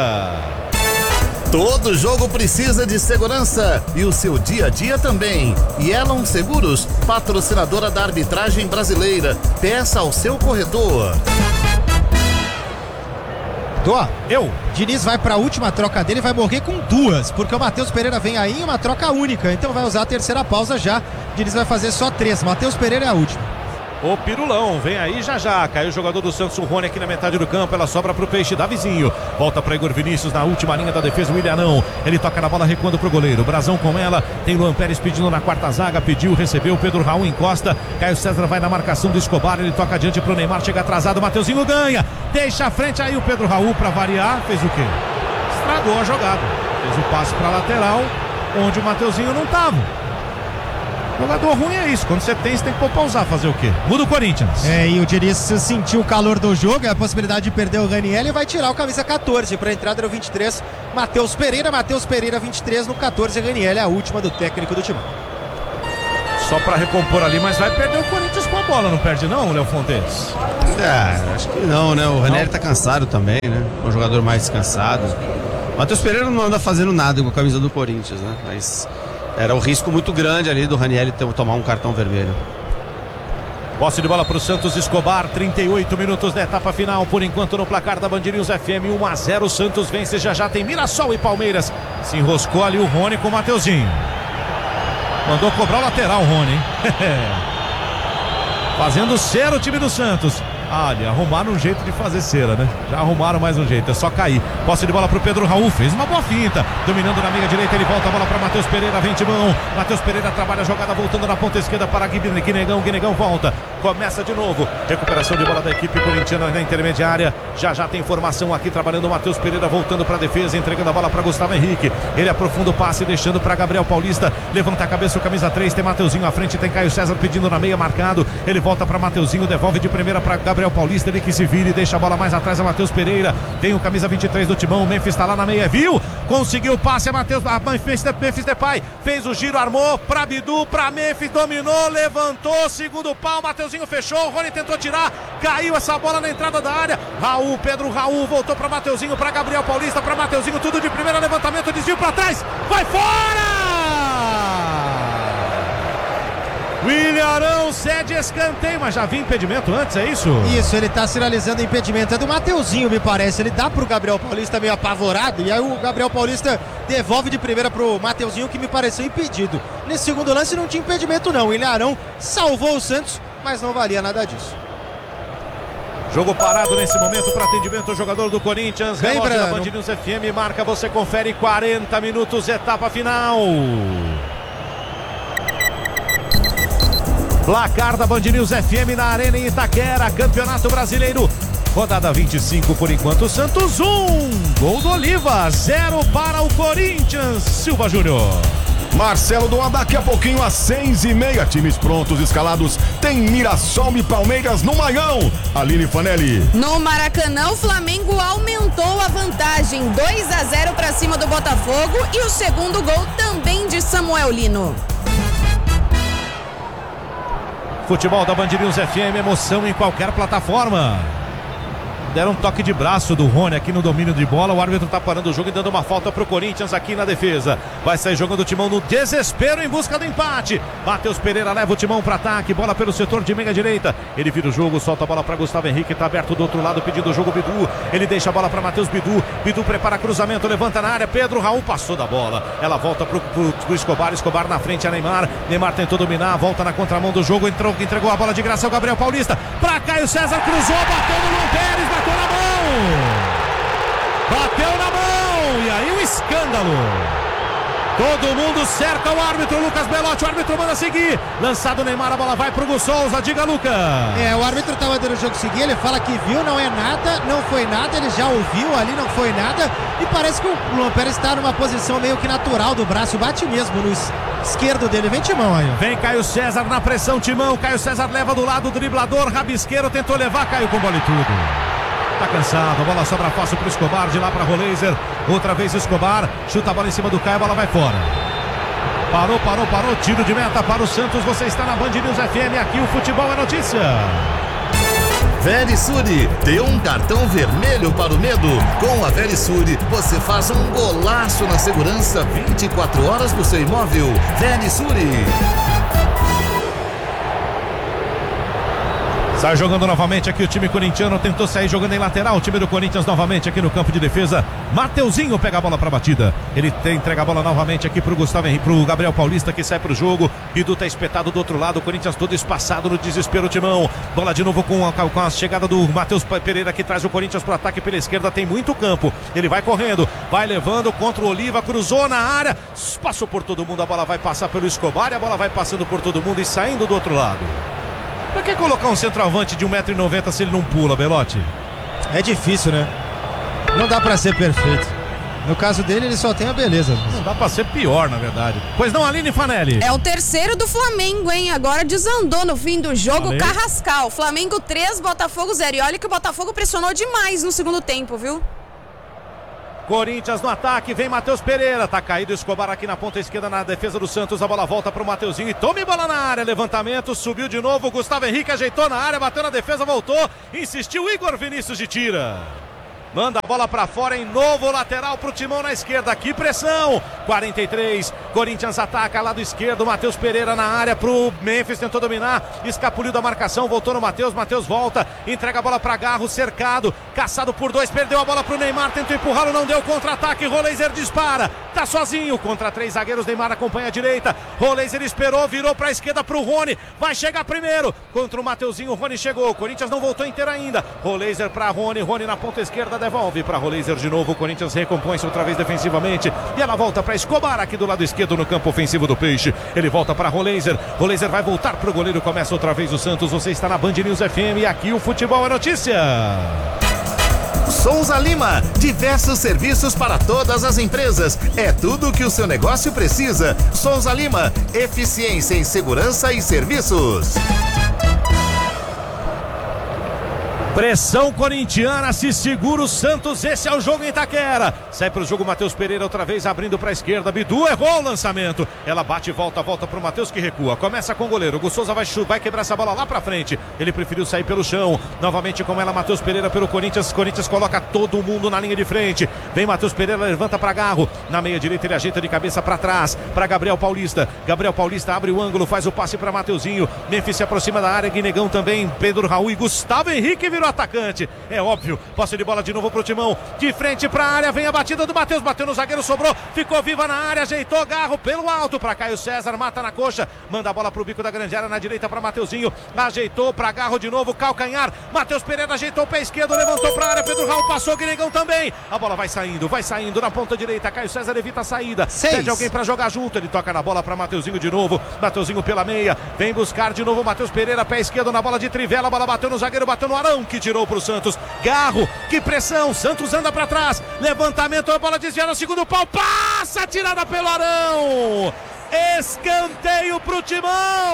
Todo jogo precisa de segurança e o seu dia a dia também. Yellow Seguros, patrocinadora da arbitragem brasileira. Peça ao seu corretor. Tô. Eu. Diniz vai para a última troca dele, vai morrer com duas, porque o Matheus Pereira vem aí em uma troca única, então vai usar a terceira pausa já. Diniz vai fazer só três. Matheus Pereira é a última. O Pirulão vem aí já já. Caiu o jogador do Santos, o Rony aqui na metade do campo. Ela sobra pro Peixe, Davizinho. Volta para Igor Vinícius na última linha da defesa. O Ilharão. Ele toca na bola, recuando pro goleiro. Brasão com ela. Tem Luan Pérez pedindo na quarta zaga. Pediu, recebeu. Pedro Raul encosta. Caio César vai na marcação do Escobar. Ele toca adiante pro Neymar. Chega atrasado. Mateuzinho ganha. Deixa a frente aí o Pedro Raul para variar. Fez o quê? estragou a jogada. Fez o passe para lateral, onde o Mateuzinho não estava. Jogador ruim é isso, quando você tem, você tem que pôr pra usar, fazer o quê? Muda o Corinthians. É, e o Diniz sentiu o calor do jogo, a possibilidade de perder o Raniel e vai tirar o camisa catorze para a entrada do vinte e três, Matheus Pereira, Matheus Pereira vinte e três no catorze, Raniel é a última do técnico do time. Só pra recompor ali, mas vai perder o Corinthians com a bola, não perde não, Léo Fontes? É, acho que não, né? O Raniel tá cansado também, né? É um jogador mais cansado. O Matheus Pereira não anda fazendo nada com a camisa do Corinthians, né? Mas era um risco muito grande ali do Raniel tomar um cartão vermelho. Posse de bola para o Santos Escobar, trinta e oito minutos da etapa final, por enquanto no placar da Band News F M, um a zero, o Santos vence, já já tem Mirassol e Palmeiras. Se enroscou ali o Rony com o Mateuzinho. Mandou cobrar o lateral, Rony, hein? Fazendo cera o time do Santos. Olha, arrumaram um jeito de fazer cera, né? Já arrumaram mais um jeito, é só cair. Posse de bola pro Pedro Raul, fez uma boa finta. Dominando na meia direita, ele volta a bola para Matheus Pereira, vem de mão. Matheus Pereira trabalha a jogada, voltando na ponta esquerda para Guinegão. Guinegão volta, começa de novo. Recuperação de bola da equipe corintiana na intermediária. Já já tem formação aqui, trabalhando o Matheus Pereira, voltando para a defesa, entregando a bola para Gustavo Henrique. Ele aprofunda o passe, deixando para Gabriel Paulista. Levanta a cabeça o camisa três, tem Mateuzinho à frente, tem Caio César pedindo na meia, marcado. Ele volta para Mateuzinho, devolve de primeira para Gabriel Paulista, ele que se vira e deixa a bola mais atrás a Matheus Pereira. Tem o camisa vinte e três do Timão, o Memphis está lá na meia, viu? Conseguiu o passe, a Matheus, a Memphis, Memphis Depay fez o giro, armou para Bidu, para Memphis, dominou, levantou, segundo pau, Mateuzinho fechou, o Rony tentou tirar, caiu essa bola na entrada da área. Raul, Pedro Raul voltou para Mateuzinho, para Gabriel Paulista, para Mateuzinho, tudo de primeira, levantamento, desvio para trás, vai fora! William Arão cede escanteio, mas já vinha impedimento antes, é isso? Isso, ele tá sinalizando impedimento, é do Mateuzinho, me parece. Ele dá pro Gabriel Paulista meio apavorado, e aí o Gabriel Paulista devolve de primeira pro Mateuzinho, que me pareceu impedido. Nesse segundo lance não tinha impedimento não, William Arão salvou o Santos, mas não valia nada disso. Jogo parado nesse momento para atendimento ao jogador do Corinthians. Relógio da Band News F M marca, você confere, quarenta minutos, etapa final. Placar da Band News F M na Arena em Itaquera, Campeonato Brasileiro, rodada vinte e cinco por enquanto, Santos um, gol do Oliva, zero para o Corinthians, Silva Júnior. Marcelo Doa, daqui a pouquinho às seis e meia, times prontos, escalados, tem Mirassol e Palmeiras no Maião. Aline Fanelli. No Maracanã, o Flamengo aumentou a vantagem, dois a zero para cima do Botafogo, e o segundo gol também de Samuel Lino. Futebol da Band News F M, emoção em qualquer plataforma. Deram um toque de braço do Rony aqui no domínio de bola. O árbitro tá parando o jogo e dando uma falta pro Corinthians aqui na defesa. Vai sair jogando o Timão no desespero em busca do empate. Matheus Pereira leva o Timão para ataque. Bola pelo setor de meia direita. Ele vira o jogo, solta a bola para Gustavo Henrique. Tá aberto do outro lado pedindo o jogo Bidu. Ele deixa a bola para Matheus Bidu. Bidu prepara cruzamento, levanta na área. Pedro Raul passou da bola. Ela volta pro, pro, pro Escobar. Escobar na frente a Neymar. Neymar tentou dominar. Volta na contramão do jogo. Entrou, entregou a bola de graça ao Gabriel Paulista. Para Caio César, cruzou, bateu no Luan Pérez, bateu na mão. Bateu na mão, e aí um escândalo. Todo mundo cerca o árbitro, Lucas Belotti, o árbitro manda seguir. Lançado o Neymar, a bola vai pro Gu Souza, diga Lucas. É, o árbitro tava dando o jogo seguir, ele fala que viu, não é nada, não foi nada, ele já ouviu ali, não foi nada. E parece que o Luan Pérez está numa posição meio que natural do braço, bate mesmo no esquerdo dele, vem Timão aí. Vem Caio César na pressão, Timão, Caio César leva do lado, driblador, rabisqueiro, tentou levar, caiu com bola e tudo. Tá cansado, a bola sobra fácil pro Escobar, de lá pra Roleiser, outra vez Escobar, chuta a bola em cima do Caio, a bola vai fora. Parou, parou, parou, tiro de meta para o Santos, você está na Band News F M, aqui o futebol é notícia. Verisure, deu um cartão vermelho para o medo. Com a Verisure, você faz um golaço na segurança vinte e quatro horas do seu imóvel. Verisure. Sai jogando novamente aqui o time corintiano, tentou sair jogando em lateral, o time do Corinthians novamente aqui no campo de defesa. Mateuzinho pega a bola para batida, ele tem, entrega a bola novamente aqui pro Gustavo Henrique, pro Gabriel Paulista, que sai pro jogo. Bidu tá espetado do outro lado, o Corinthians todo espaçado no desespero, Timão. Bola de novo com a, com a chegada do Matheus Pereira, que traz o Corinthians pro ataque pela esquerda, tem muito campo, ele vai correndo, vai levando contra o Oliva, cruzou na área, passou por todo mundo, a bola vai passar pelo Escobar e a bola vai passando por todo mundo e saindo do outro lado. Pra que colocar um centroavante de um metro e noventa se ele não pula, Belotti? É difícil, né? Não dá pra ser perfeito. No caso dele, ele só tem a beleza. Não dá pra ser pior, na verdade. Pois não, Aline Fanelli? É o terceiro do Flamengo, hein? Agora desandou no fim do jogo. Falei. Carrascal. Flamengo três, Botafogo zero. E olha que o Botafogo pressionou demais no segundo tempo, viu? Corinthians no ataque, vem Matheus Pereira, tá caído Escobar aqui na ponta esquerda na defesa do Santos, a bola volta pro Mateuzinho e tome bola na área, levantamento, subiu de novo, Gustavo Henrique ajeitou na área, bateu na defesa, voltou, insistiu Igor Vinícius de tira. Manda a bola pra fora em novo lateral pro Timão na esquerda. Que pressão! quarenta e três. Corinthians ataca lado esquerdo. Matheus Pereira na área pro Memphis. Tentou dominar. Escapuliu da marcação. Voltou no Matheus. Matheus volta. Entrega a bola pra Garro. Cercado. Caçado por dois. Perdeu a bola pro Neymar. Tentou empurrá-lo. Não deu. Contra-ataque. Roleiser dispara. Tá sozinho. Contra três zagueiros. Neymar acompanha a direita. Roleiser esperou. Virou pra esquerda pro Rony. Vai chegar primeiro. Contra o Mateuzinho. O Rony chegou. Corinthians não voltou inteiro ainda. Roleiser pra Rony. Rony na ponta esquerda. Devolve para Roleiser de novo. O Corinthians recompõe-se outra vez defensivamente. E ela volta para Escobar aqui do lado esquerdo no campo ofensivo do Peixe. Ele volta para Roleiser. Roleiser vai voltar para o goleiro. Começa outra vez o Santos. Você está na Band News F M e aqui o Futebol é Notícia. Souza Lima, diversos serviços para todas as empresas. É tudo o que o seu negócio precisa. Souza Lima, eficiência em segurança e serviços. Pressão corintiana, se segura o Santos, esse é o jogo em Itaquera. Sai para o jogo Matheus Pereira outra vez abrindo para a esquerda. Bidu errou o lançamento. Ela bate e volta, volta para o Matheus que recua. Começa com o goleiro. O Souza vai, vai quebrar essa bola lá para frente. Ele preferiu sair pelo chão. Novamente com ela Matheus Pereira pelo Corinthians. Corinthians coloca todo mundo na linha de frente. Vem Matheus Pereira, levanta para Garro. Na meia direita ele ajeita de cabeça para trás. Para Gabriel Paulista. Gabriel Paulista abre o ângulo, faz o passe para Mateuzinho. Memphis se aproxima da área. Guinegão também. Pedro Raul e Gustavo Henrique virou atacante, é óbvio, posse de bola de novo pro Timão, de frente pra área, vem a batida do Matheus, bateu no zagueiro, sobrou, ficou viva na área, ajeitou Garro pelo alto pra Caio César, mata na coxa, manda a bola pro bico da grande área, na direita pra Mateuzinho, ajeitou pra Garro de novo, calcanhar, Matheus Pereira ajeitou o pé esquerdo, levantou pra área, Pedro Raul passou, Guinegão também, a bola vai saindo, vai saindo na ponta direita, Caio César evita a saída, Seis. pede alguém pra jogar junto, ele toca na bola pra Mateuzinho de novo, Mateuzinho pela meia, vem buscar de novo Matheus Pereira, pé esquerdo na bola de trivela, a bola bateu no zagueiro, bateu no Arão, que tirou pro Santos. Garro, que pressão, Santos anda pra trás, levantamento, a bola desviada, segundo pau, passa, tirada pelo Arão, escanteio pro Timão.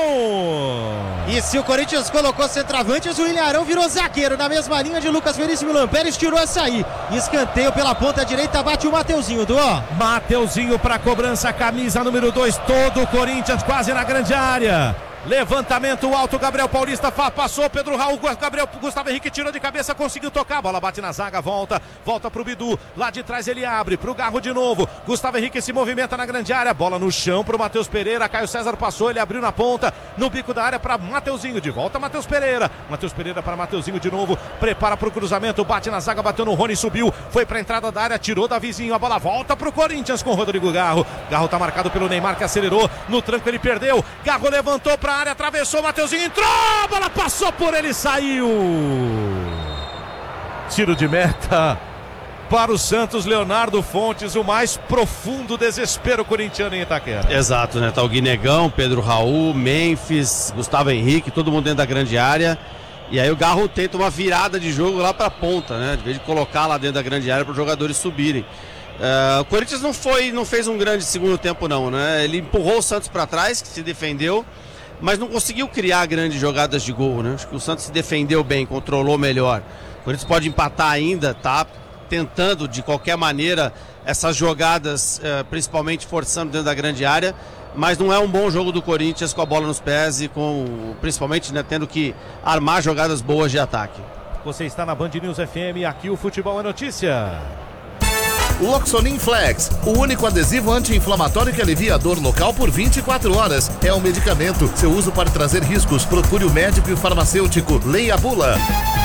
E se o Corinthians colocou centroavantes, o William Arão virou zagueiro, na mesma linha de Lucas Veríssimo Lamperes, tirou essa aí, escanteio pela ponta direita, bate o Mateuzinho, do ó. Mateuzinho pra cobrança, camisa número dois, todo o Corinthians quase na grande área. Levantamento alto, Gabriel Paulista passou, Pedro Raul, Gabriel Gustavo Henrique tirou de cabeça, conseguiu tocar, a bola bate na zaga, volta, volta pro Bidu, lá de trás ele abre, pro Garro de novo, Gustavo Henrique se movimenta na grande área, bola no chão pro Matheus Pereira, Caio César passou, ele abriu na ponta, no bico da área pra Mateuzinho, de volta Matheus Pereira, Matheus Pereira para Mateuzinho de novo, prepara pro cruzamento, bate na zaga, bateu no Rony, subiu, foi pra entrada da área, tirou da vizinho, a bola volta pro Corinthians com Rodrigo Garro, Garro tá marcado pelo Neymar que acelerou, no tranco ele perdeu, Garro levantou pra área, atravessou, Mateuzinho entrou, a bola passou por ele, saiu. Tiro de meta para o Santos, Leonardo Fontes, o mais profundo desespero corintiano em Itaquera. Exato, né? Tá o Guinegão, Pedro Raul, Memphis, Gustavo Henrique, todo mundo dentro da grande área. E aí o Garro tenta uma virada de jogo lá pra ponta, né? De vez de colocar lá dentro da grande área para os jogadores subirem. Uh, o Corinthians não foi, não fez um grande segundo tempo não, né? Ele empurrou o Santos para trás, que se defendeu, mas não conseguiu criar grandes jogadas de gol, né? Acho que o Santos se defendeu bem, controlou melhor. O Corinthians pode empatar ainda, tá tentando de qualquer maneira essas jogadas, uh, principalmente forçando dentro da grande área, mas não é um bom jogo do Corinthians com a bola nos pés e com, principalmente, né, tendo que armar jogadas boas de ataque. Você está na Band News F M, aqui o Futebol é Notícia. Loxonin Flex, o único adesivo anti-inflamatório que alivia a dor local por vinte e quatro horas. É um medicamento. Seu uso pode trazer riscos. Procure o médico e o farmacêutico. Leia a bula.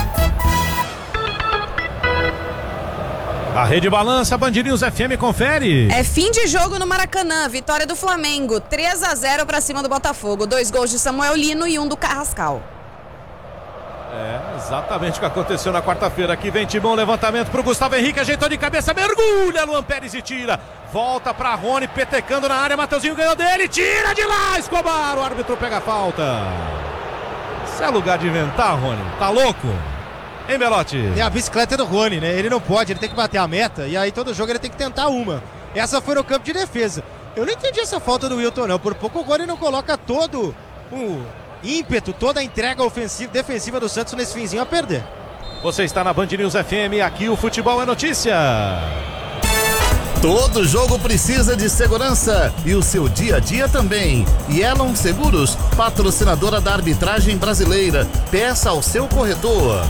A Rede Balança, Band News F M, confere. É fim de jogo no Maracanã, vitória do Flamengo, três a zero para cima do Botafogo. Dois gols de Samuel Lino e um do Carrascal. É, exatamente o que aconteceu na quarta-feira. Aqui vem Timão, levantamento pro Gustavo Henrique, ajeitou de cabeça, mergulha, Luan Pérez e tira. Volta pra Rony, petecando na área, Mateuzinho ganhou dele, tira de lá, Escobar, o árbitro pega a falta. Isso é lugar de inventar, Rony, tá louco? Hein, Belotti? É a bicicleta do Rony, né? Ele não pode, ele tem que bater a meta e aí todo jogo ele tem que tentar uma. Essa foi no campo de defesa. Eu não entendi essa falta do Wilton, não. Por pouco o Rony não coloca todo o ímpeto, toda a entrega ofensiva, defensiva do Santos nesse finzinho a perder. Você está na Band News F M, aqui o futebol é notícia. Todo jogo precisa de segurança e o seu dia a dia também. Yellow Seguros, patrocinadora da arbitragem brasileira. Peça ao seu corretor.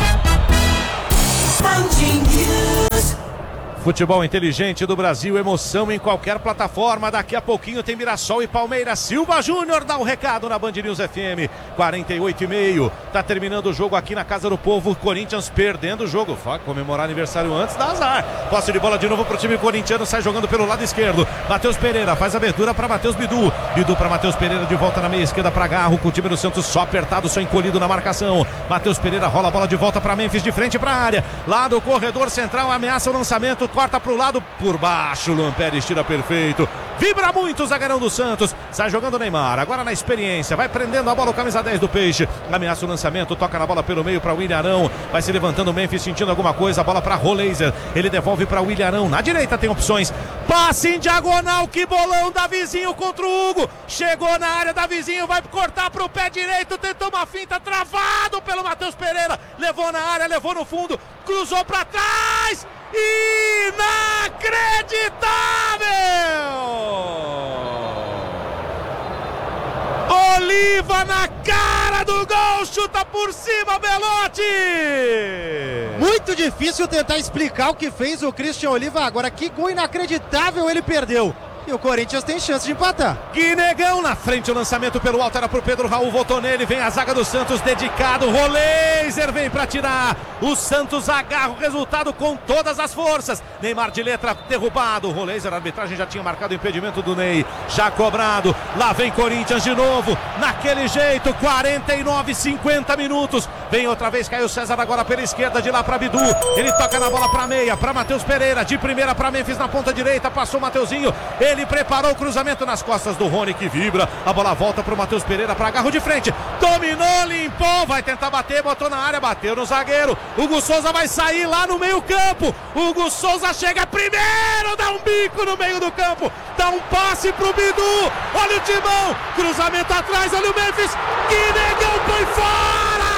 Futebol inteligente do Brasil, emoção em qualquer plataforma. Daqui a pouquinho tem Mirassol e Palmeiras. Silva Júnior dá o um recado na Band News F M. quarenta e oito e meio. Tá terminando o jogo aqui na Casa do Povo. Corinthians perdendo o jogo. Vai comemorar aniversário antes, dá azar. Posse de bola de novo pro time corintiano. Sai jogando pelo lado esquerdo. Matheus Pereira faz a abertura para Matheus Bidu. Bidu para Matheus Pereira de volta na meia esquerda para Garro. Com o time do Santos só apertado, só encolhido na marcação. Matheus Pereira rola a bola de volta para Memphis, de frente para a área. Lá do corredor central, ameaça o lançamento. Corta pro lado, por baixo, Luan Pérez tira perfeito, vibra muito o zagueirão do Santos, sai jogando o Neymar, agora na experiência, vai prendendo a bola o camisa dez do Peixe, ameaça o lançamento, toca na bola pelo meio para o William Arão, vai se levantando o Memphis sentindo alguma coisa, a bola para Roleiser, ele devolve para o William Arão, na direita tem opções, passe em diagonal, que bolão, Davizinho contra o Hugo, chegou na área, Davizinho vai cortar pro pé direito, tentou uma finta, travado pelo Matheus Pereira, levou na área, levou no fundo, cruzou para trás, inacreditável! Oliva na cara do gol, chuta por cima, Belotti! Muito difícil tentar explicar o que fez o Christian Oliva agora. Que gol inacreditável ele perdeu. E o Corinthians tem chance de empatar. Guinegão na frente, o lançamento pelo alto era pro Pedro Raul, voltou nele, vem a zaga do Santos dedicado, Roleiser vem pra tirar, o Santos agarra o resultado com todas as forças, Neymar de letra derrubado, Roleiser, a arbitragem já tinha marcado o impedimento do Ney, já cobrado, lá vem Corinthians de novo, naquele jeito, quarenta e nove, cinquenta minutos, vem outra vez Caio César agora pela esquerda, de lá pra Bidu, ele toca na bola pra meia, pra Matheus Pereira, de primeira pra Memphis na ponta direita, passou o Mateuzinho, ele Ele preparou o cruzamento nas costas do Rony, que vibra. A bola volta para o Matheus Pereira, para Garro de frente. Dominou, limpou, vai tentar bater, botou na área, bateu no zagueiro. Hugo Souza vai sair lá no meio campo. Hugo Souza chega primeiro, dá um bico no meio do campo. Dá um passe pro Bidu. Olha o Timão, cruzamento atrás, olha o Memphis. Que negão, põe fora!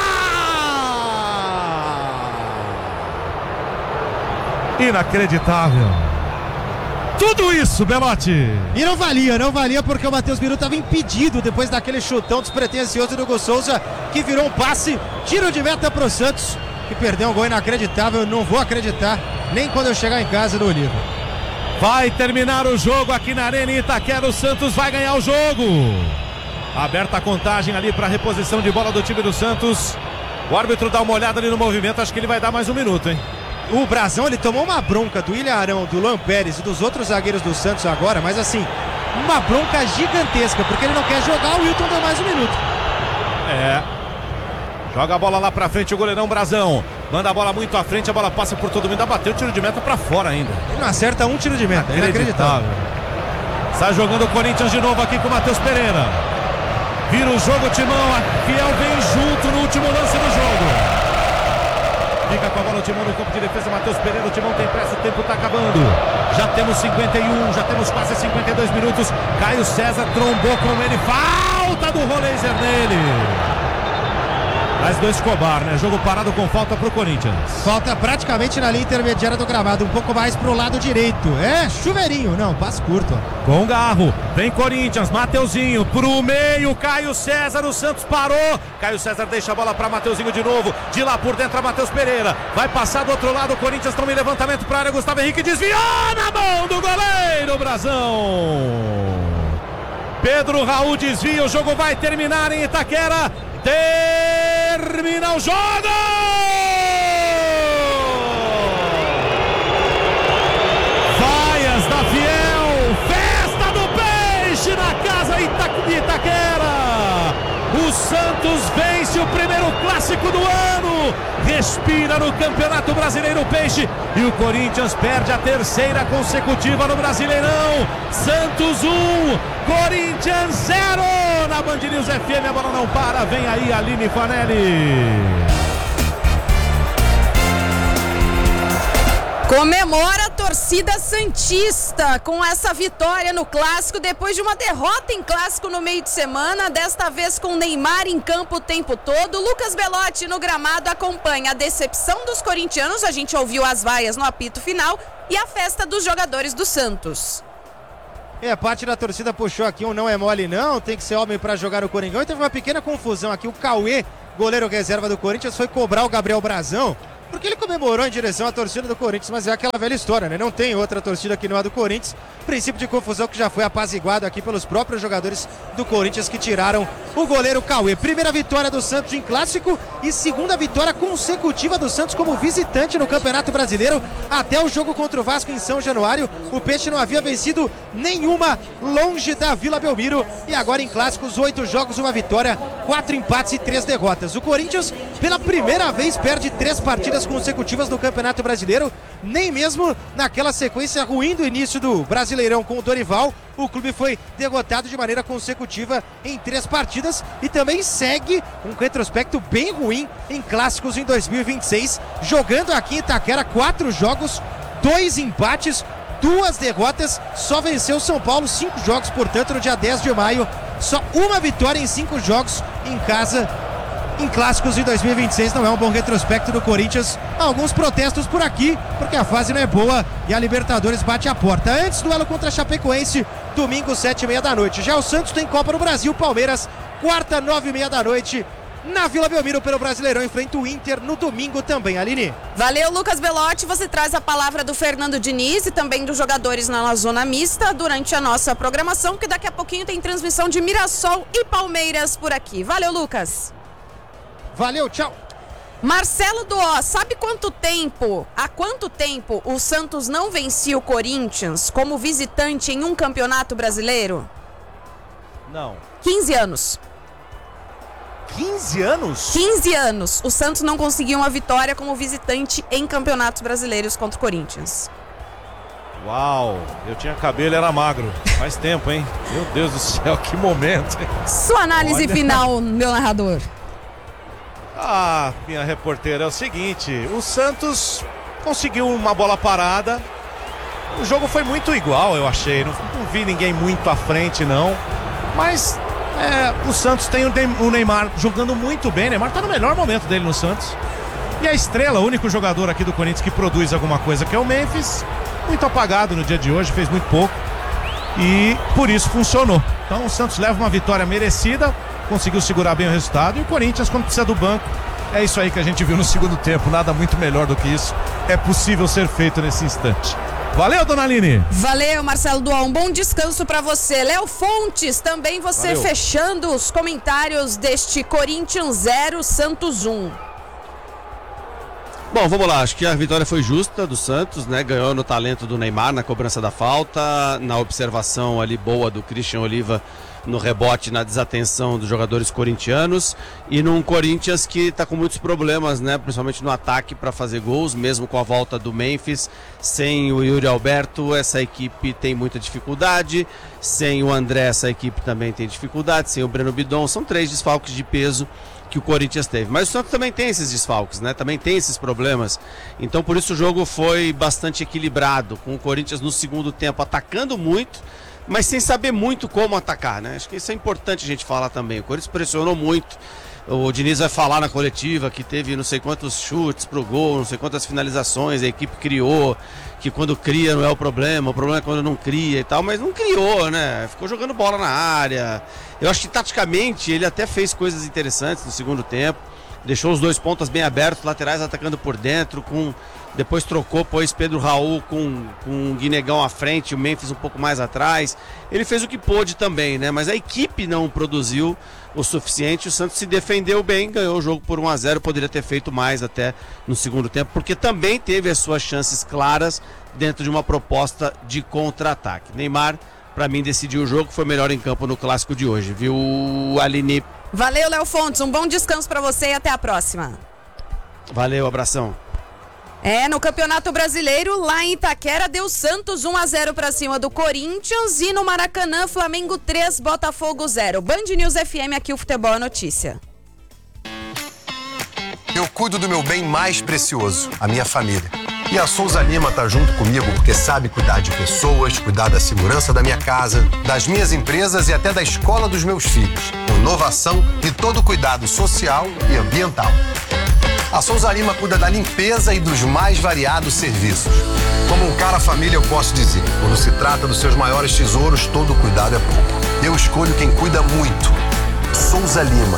Inacreditável. Tudo isso, Belotti. E não valia, não valia porque o Matheus Bidu estava impedido depois daquele chutão despretensioso do Hugo Souza, que virou um passe, tiro de meta pro Santos, que perdeu um gol inacreditável. Eu não vou acreditar nem quando eu chegar em casa do Oliva. Vai terminar o jogo aqui na Arena Itaquera, o Santos vai ganhar o jogo. Aberta a contagem ali para reposição de bola do time do Santos. O árbitro dá uma olhada ali no movimento, acho que ele vai dar mais um minuto, hein? O Brazão, ele tomou uma bronca do William Arão, do Luan Pérez e dos outros zagueiros do Santos agora, mas assim, uma bronca gigantesca, porque ele não quer jogar, o Wilton deu mais um minuto. É. Joga a bola lá pra frente o goleirão Brazão. Manda a bola muito à frente, a bola passa por todo mundo, bateu o tiro de meta pra fora ainda. Ele não acerta um tiro de meta, é inacreditável. Sai jogando o Corinthians de novo aqui com o Matheus Pereira. Vira o jogo, Timão, a Fiel vem junto no último lance do jogo. Fica com a bola o Timão no campo de defesa, Matheus Pereira, o Timão tem pressa, o tempo está acabando. Já temos cinquenta e um, já temos quase cinquenta e dois minutos. Caio César trombou com ele, falta do Roleiser nele. Mais dois Escobar, né? Jogo parado com falta pro Corinthians. Falta praticamente na linha intermediária do gramado, um pouco mais pro lado direito. É, chuveirinho, não, passe curto. Com Garro, vem Corinthians, Mateuzinho pro meio, Caio César, o Santos parou. Caio César deixa a bola pra Mateuzinho de novo. De lá por dentro a Matheus Pereira. Vai passar do outro lado, o Corinthians toma em levantamento pra área. Gustavo Henrique desviou na mão do goleiro Brazão. Pedro Raul desvia, o jogo vai terminar em Itaquera. Termina o jogo! Vaias da Fiel, festa do peixe na casa de Itaquera. O Santos vence o primeiro clássico do ano, respira no Campeonato Brasileiro Peixe e o Corinthians perde a terceira consecutiva no Brasileirão. Santos um, Corinthians zero. Na Band News F M, a bola não para, vem aí Aline Fanelli. Comemora a torcida santista com essa vitória no Clássico depois de uma derrota em Clássico no meio de semana, desta vez com Neymar em campo o tempo todo. Lucas Belotti no gramado acompanha a decepção dos corintianos, a gente ouviu as vaias no apito final, e a festa dos jogadores do Santos. É, parte da torcida puxou aqui um não é mole não, tem que ser homem para jogar no Coringão, e teve uma pequena confusão aqui. O Cauê, goleiro reserva do Corinthians, foi cobrar o Gabriel Brazão, porque ele comemorou em direção à torcida do Corinthians, mas é aquela velha história, né? Não tem outra torcida que não é do Corinthians. Princípio de confusão que já foi apaziguado aqui pelos próprios jogadores do Corinthians que tiraram o goleiro Cauê. Primeira vitória do Santos em Clássico e segunda vitória consecutiva do Santos como visitante no Campeonato Brasileiro. Até o jogo contra o Vasco em São Januário, o Peixe não havia vencido nenhuma longe da Vila Belmiro. E agora em Clássicos, oito jogos, uma vitória, quatro empates e três derrotas. O Corinthians, pela primeira vez, perde três partidas consecutivas no Campeonato Brasileiro. Nem mesmo naquela sequência ruim do início do Brasileirão com o Dorival, o clube foi derrotado de maneira consecutiva em três partidas e também segue um retrospecto bem ruim em Clássicos em dois mil e vinte e seis, jogando aqui em Itaquera quatro jogos, dois empates, duas derrotas, só venceu o São Paulo cinco jogos, portanto no dia dez de maio, só uma vitória em cinco jogos em casa. Em Clássicos em dois mil e vinte e seis não é um bom retrospecto do Corinthians. Alguns protestos por aqui, porque a fase não é boa e a Libertadores bate a porta. Antes, duelo contra a Chapecoense, domingo, sete e meia da noite. Já o Santos tem Copa no Brasil, Palmeiras, quarta, nove e meia da noite, na Vila Belmiro pelo Brasileirão, enfrenta o Inter no domingo também, Aline. Valeu, Lucas Belotti, você traz a palavra do Fernando Diniz e também dos jogadores na zona mista durante a nossa programação, que daqui a pouquinho tem transmissão de Mirassol e Palmeiras por aqui. Valeu, Lucas. Valeu, tchau. Marcelo Doó, sabe quanto tempo, há quanto tempo o Santos não vencia o Corinthians como visitante em um campeonato brasileiro? Não. quinze anos. quinze anos? quinze anos. O Santos não conseguiu uma vitória como visitante em campeonatos brasileiros contra o Corinthians. Uau, eu tinha cabelo e era magro. Faz tempo, hein? Meu Deus do céu, que momento, hein? Sua análise Olha... final, meu narrador. Ah, minha reporteira, é o seguinte, o Santos conseguiu uma bola parada, o jogo foi muito igual, eu achei, não, não vi ninguém muito à frente não, mas é, o Santos tem o Neymar jogando muito bem, o Neymar tá no melhor momento dele no Santos, e a estrela, o único jogador aqui do Corinthians que produz alguma coisa, que é o Memphis, muito apagado no dia de hoje, fez muito pouco, e por isso funcionou. Então o Santos leva uma vitória merecida, conseguiu segurar bem o resultado, e o Corinthians, quando precisa do banco, é isso aí que a gente viu no segundo tempo, nada muito melhor do que isso é possível ser feito nesse instante. Valeu, dona Aline. Valeu, Marcelo Dual, um bom descanso pra você. Léo Fontes, também você Valeu. Fechando os comentários deste Corinthians zero, Santos um. Bom, vamos lá, acho que a vitória foi justa do Santos, né? Ganhou no talento do Neymar, na cobrança da falta, na observação ali boa do Christian Oliva no rebote, na desatenção dos jogadores corintianos, e num Corinthians que está com muitos problemas, né? Principalmente no ataque para fazer gols, mesmo com a volta do Memphis, sem o Yuri Alberto, essa equipe tem muita dificuldade, sem o André, essa equipe também tem dificuldade, sem o Breno Bidon, são três desfalques de peso que o Corinthians teve, mas o Santos também tem esses desfalques, né? Também tem esses problemas, então por isso o jogo foi bastante equilibrado, com o Corinthians no segundo tempo atacando muito, mas sem saber muito como atacar, né? Acho que isso é importante a gente falar também. O Corinthians pressionou muito. O Diniz vai falar na coletiva que teve não sei quantos chutes pro gol, não sei quantas finalizações a equipe criou, que quando cria não é o problema, o problema é quando não cria e tal, mas não criou, né? Ficou jogando bola na área. Eu acho que taticamente ele até fez coisas interessantes no segundo tempo. Deixou os dois pontas bem abertos, laterais atacando por dentro, com... depois trocou, pôs Pedro Raul com, com o Guinegão à frente, o Memphis um pouco mais atrás. Ele fez o que pôde também, né? Mas a equipe não produziu o suficiente. O Santos se defendeu bem, ganhou o jogo por um a zero, poderia ter feito mais até no segundo tempo, porque também teve as suas chances claras dentro de uma proposta de contra-ataque. Neymar, para mim, decidiu o jogo, foi melhor em campo no clássico de hoje, viu, Aline? Valeu, Léo Fontes, um bom descanso para você e até a próxima. Valeu, abração. É, no Campeonato Brasileiro, lá em Itaquera, deu Santos um a zero para cima do Corinthians, e no Maracanã, Flamengo três, Botafogo zero. Band News F M, aqui o Futebol é Notícia. Eu cuido do meu bem mais precioso, a minha família. E a Souza Lima tá junto comigo porque sabe cuidar de pessoas, cuidar da segurança da minha casa, das minhas empresas e até da escola dos meus filhos. Com inovação e todo cuidado social e ambiental. A Souza Lima cuida da limpeza e dos mais variados serviços. Como um cara família, eu posso dizer, quando se trata dos seus maiores tesouros, todo cuidado é pouco. Eu escolho quem cuida muito. Souza Lima.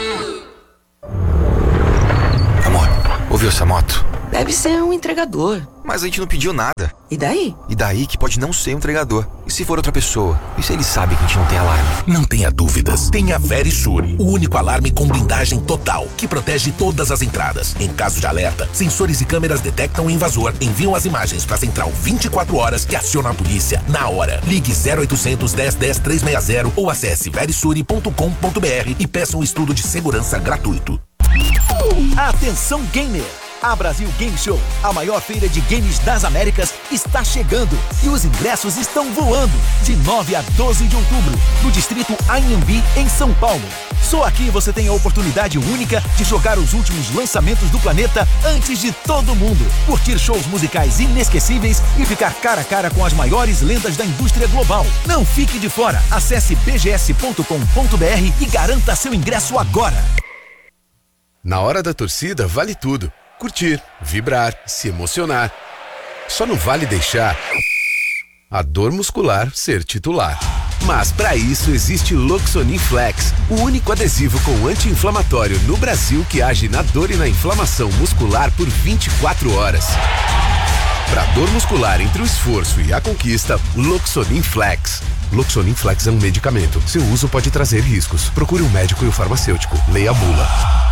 Amor, ouviu essa moto? Deve ser um entregador. Mas a gente não pediu nada. E daí? E daí que pode não ser um entregador. E se for outra pessoa? E se ele sabe que a gente não tem alarme? Não tenha dúvidas. Tenha Verisure, o único alarme com blindagem total, que protege todas as entradas. Em caso de alerta, sensores e câmeras detectam o invasor, enviam as imagens para a central vinte e quatro horas que aciona a polícia na hora. Ligue zero oitocentos, dez, dez, trezentos e sessenta ou acesse verisure ponto com ponto br e peça um estudo de segurança gratuito. Atenção gamer! A Brasil Game Show, a maior feira de games das Américas, está chegando e os ingressos estão voando de nove a doze de outubro, no distrito Anhembi, em São Paulo. Só aqui você tem a oportunidade única de jogar os últimos lançamentos do planeta antes de todo mundo, curtir shows musicais inesquecíveis e ficar cara a cara com as maiores lendas da indústria global. Não fique de fora, acesse b g s ponto com ponto b r e garanta seu ingresso agora. Na hora da torcida vale tudo. Curtir, vibrar, se emocionar. Só não vale deixar a dor muscular ser titular. Mas para isso existe Loxonin Flex, o único adesivo com anti-inflamatório no Brasil que age na dor e na inflamação muscular por vinte e quatro horas. Para dor muscular entre o esforço e a conquista, Loxonin Flex. Loxonin Flex é um medicamento. Seu uso pode trazer riscos. Procure um médico e o farmacêutico. Leia a bula.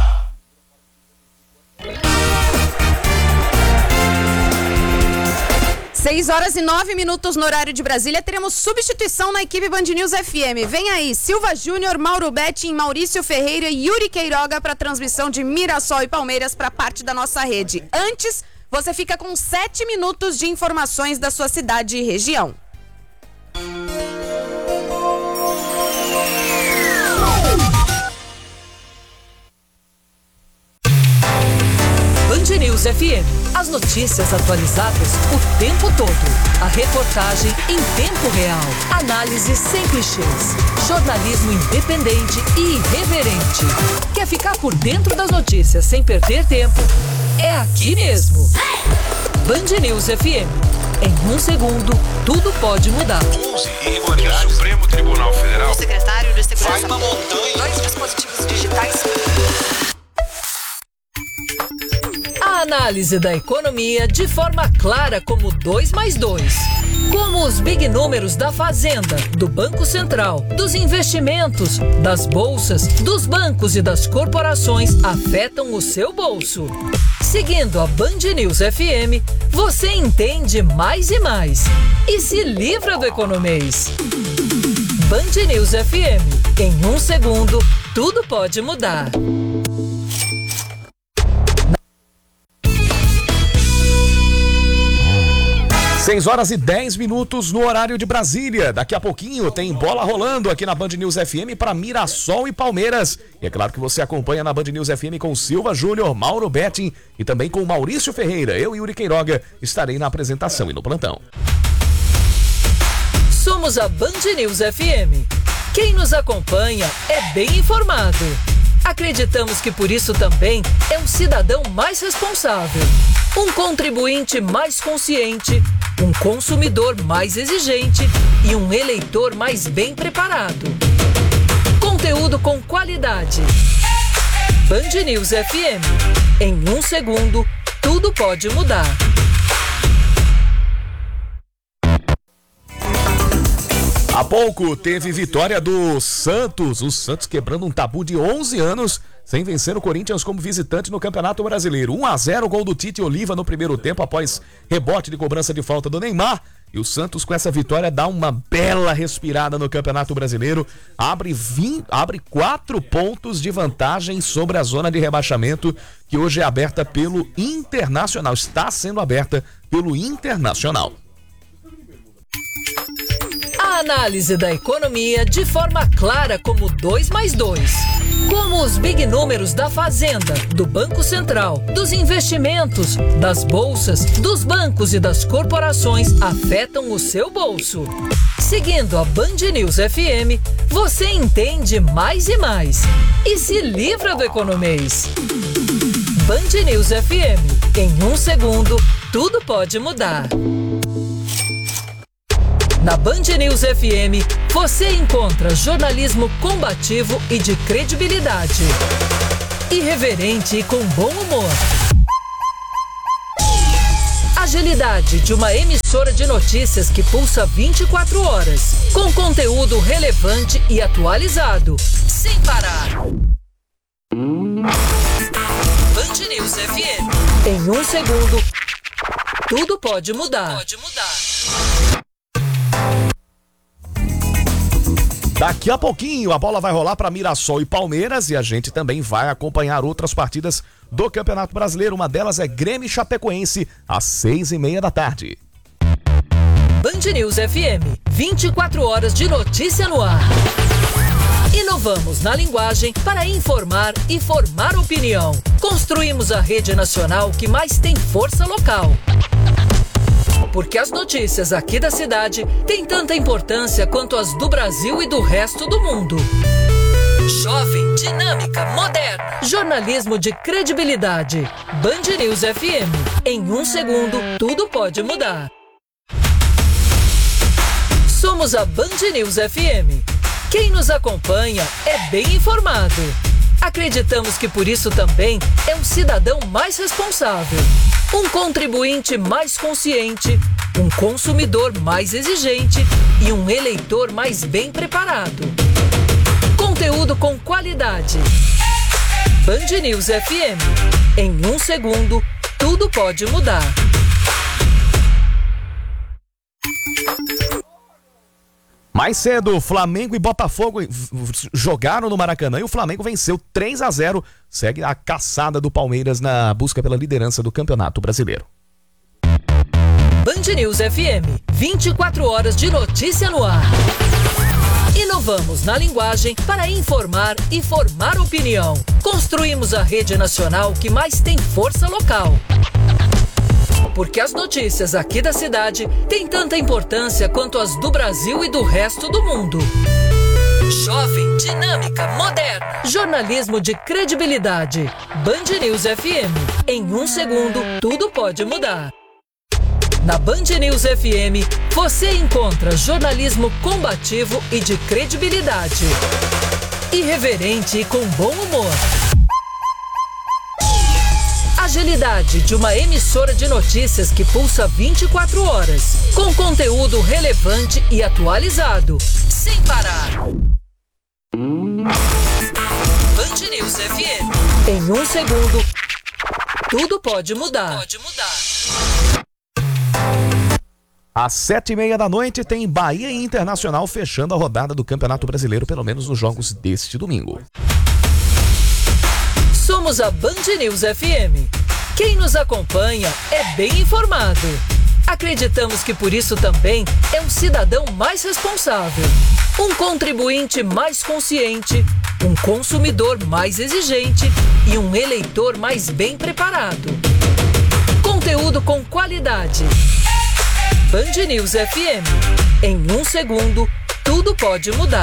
seis horas e nove minutos no horário de Brasília, teremos substituição na equipe Band News F M. Vem aí, Silva Júnior, Mauro Betting, Maurício Ferreira e Yuri Queiroga para transmissão de Mirassol e Palmeiras para parte da nossa rede. Antes, você fica com sete minutos de informações da sua cidade e região. Band News F M. As notícias atualizadas o tempo todo. A reportagem em tempo real. Análise sem clichês. Jornalismo independente e irreverente. Quer ficar por dentro das notícias sem perder tempo? É aqui mesmo. Band News F M. Em um segundo, tudo pode mudar. O Supremo Tribunal Federal. O secretário de Segurança. Vai na montanha. Dois dispositivos digitais. A análise da economia de forma clara como dois mais dois. Como os big números da Fazenda, do Banco Central, dos investimentos, das bolsas, dos bancos e das corporações afetam o seu bolso. Seguindo a Band News F M, você entende mais e mais. E se livra do economês. Band News F M. Em um segundo, tudo pode mudar. seis horas e dez minutos no horário de Brasília. Daqui a pouquinho tem bola rolando aqui na Band News F M para Mirassol e Palmeiras. E é claro que você acompanha na Band News F M com Silva Júnior, Mauro Betting e também com Maurício Ferreira. Eu e Yuri Queiroga estarei na apresentação e no plantão. Somos a Band News F M. Quem nos acompanha é bem informado. Acreditamos que por isso também é um cidadão mais responsável, um contribuinte mais consciente, um consumidor mais exigente e um eleitor mais bem preparado. Conteúdo com qualidade. Band News F M. Em um segundo, tudo pode mudar. Há pouco teve vitória do Santos, o Santos quebrando um tabu de onze anos, sem vencer o Corinthians como visitante no Campeonato Brasileiro. um a zero, gol do Tite Oliva no primeiro tempo após rebote de cobrança de falta do Neymar. E o Santos com essa vitória dá uma bela respirada no Campeonato Brasileiro, abre, vinte, abre quatro pontos de vantagem sobre a zona de rebaixamento, que hoje é aberta pelo Internacional, está sendo aberta pelo Internacional. A análise da economia de forma clara como dois mais dois. Como os big números da Fazenda, do Banco Central, dos investimentos, das bolsas, dos bancos e das corporações afetam o seu bolso. Seguindo a Band News F M, você entende mais e mais e se livra do economês. Band News F M. Em um segundo, tudo pode mudar. Na Band News F M, você encontra jornalismo combativo e de credibilidade. Irreverente e com bom humor. Agilidade de uma emissora de notícias que pulsa vinte e quatro horas, com conteúdo relevante e atualizado, sem parar. Band News F M. Em um segundo, tudo pode mudar. Pode mudar. Daqui a pouquinho a bola vai rolar para Mirassol e Palmeiras e a gente também vai acompanhar outras partidas do Campeonato Brasileiro. Uma delas é Grêmio e Chapecoense, às seis e meia da tarde. Band News F M, vinte e quatro horas de notícia no ar. Inovamos na linguagem para informar e formar opinião. Construímos a rede nacional que mais tem força local. Porque as notícias aqui da cidade têm tanta importância quanto as do Brasil e do resto do mundo. Jovem, dinâmica, moderna. Jornalismo de credibilidade. Band News F M. Em um segundo, tudo pode mudar. Somos a Band News F M. Quem nos acompanha é bem informado. Acreditamos que por isso também é um cidadão mais responsável, um contribuinte mais consciente, um consumidor mais exigente e um eleitor mais bem preparado. Conteúdo com qualidade. Band News F M. Em um segundo, tudo pode mudar. Mais cedo, Flamengo e Botafogo jogaram no Maracanã e o Flamengo venceu três a zero. Segue a caçada do Palmeiras na busca pela liderança do Campeonato Brasileiro. Band News F M, vinte e quatro horas de notícia no ar. Inovamos na linguagem para informar e formar opinião. Construímos a rede nacional que mais tem força local. Porque as notícias aqui da cidade têm tanta importância quanto as do Brasil e do resto do mundo. Jovem, dinâmica, moderna. Jornalismo de credibilidade. Band News F M. Em um segundo, tudo pode mudar. Na Band News F M, você encontra jornalismo combativo e de credibilidade. Irreverente e com bom humor. Agilidade de uma emissora de notícias que pulsa vinte e quatro horas, com conteúdo relevante e atualizado, sem parar. Band News F M. Em um segundo, tudo pode mudar. Pode mudar. Às sete e meia da noite tem Bahia e Internacional fechando a rodada do Campeonato Brasileiro, pelo menos nos jogos deste domingo. Somos a Band News F M. Quem nos acompanha é bem informado. Acreditamos que por isso também é um cidadão mais responsável, um contribuinte mais consciente, um consumidor mais exigente e um eleitor mais bem preparado. Conteúdo com qualidade. Band News F M. Em um segundo, tudo pode mudar.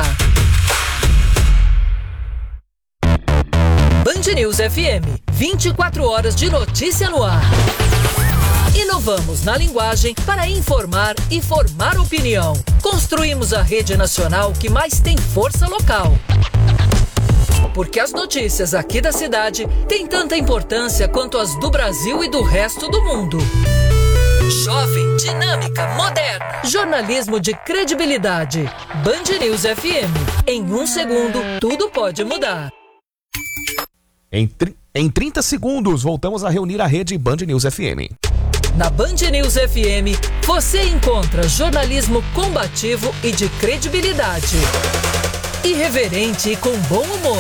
Band News F M, vinte e quatro horas de notícia no ar. Inovamos na linguagem para informar e formar opinião. Construímos a rede nacional que mais tem força local. Porque as notícias aqui da cidade têm tanta importância quanto as do Brasil e do resto do mundo. Jovem, dinâmica, moderna. Jornalismo de credibilidade. Band News F M. Em um segundo, tudo pode mudar. Em, tri- em trinta segundos, voltamos a reunir a rede Band News F M. Na Band News F M, você encontra jornalismo combativo e de credibilidade. Irreverente e com bom humor.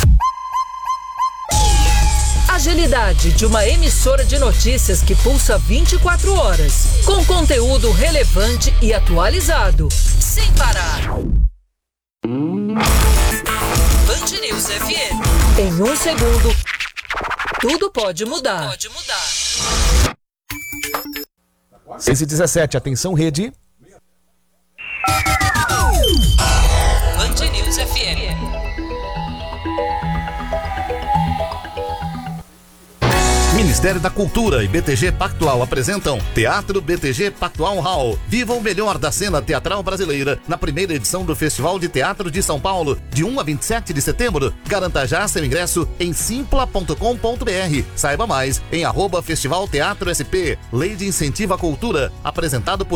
Agilidade de uma emissora de notícias que pulsa vinte e quatro horas, com conteúdo relevante e atualizado, sem parar. Band News F M. Em um segundo, tudo pode mudar. Pode mudar. seis e dezessete, atenção rede. Band News F M. Ministério da Cultura e B T G Pactual apresentam Teatro B T G Pactual Hall. Viva o melhor da cena teatral brasileira na primeira edição do Festival de Teatro de São Paulo, de um a vinte e sete de setembro. Garanta já seu ingresso em simpla ponto com ponto br. Saiba mais em arroba Festival Teatro S P. Lei de Incentivo à Cultura, apresentado por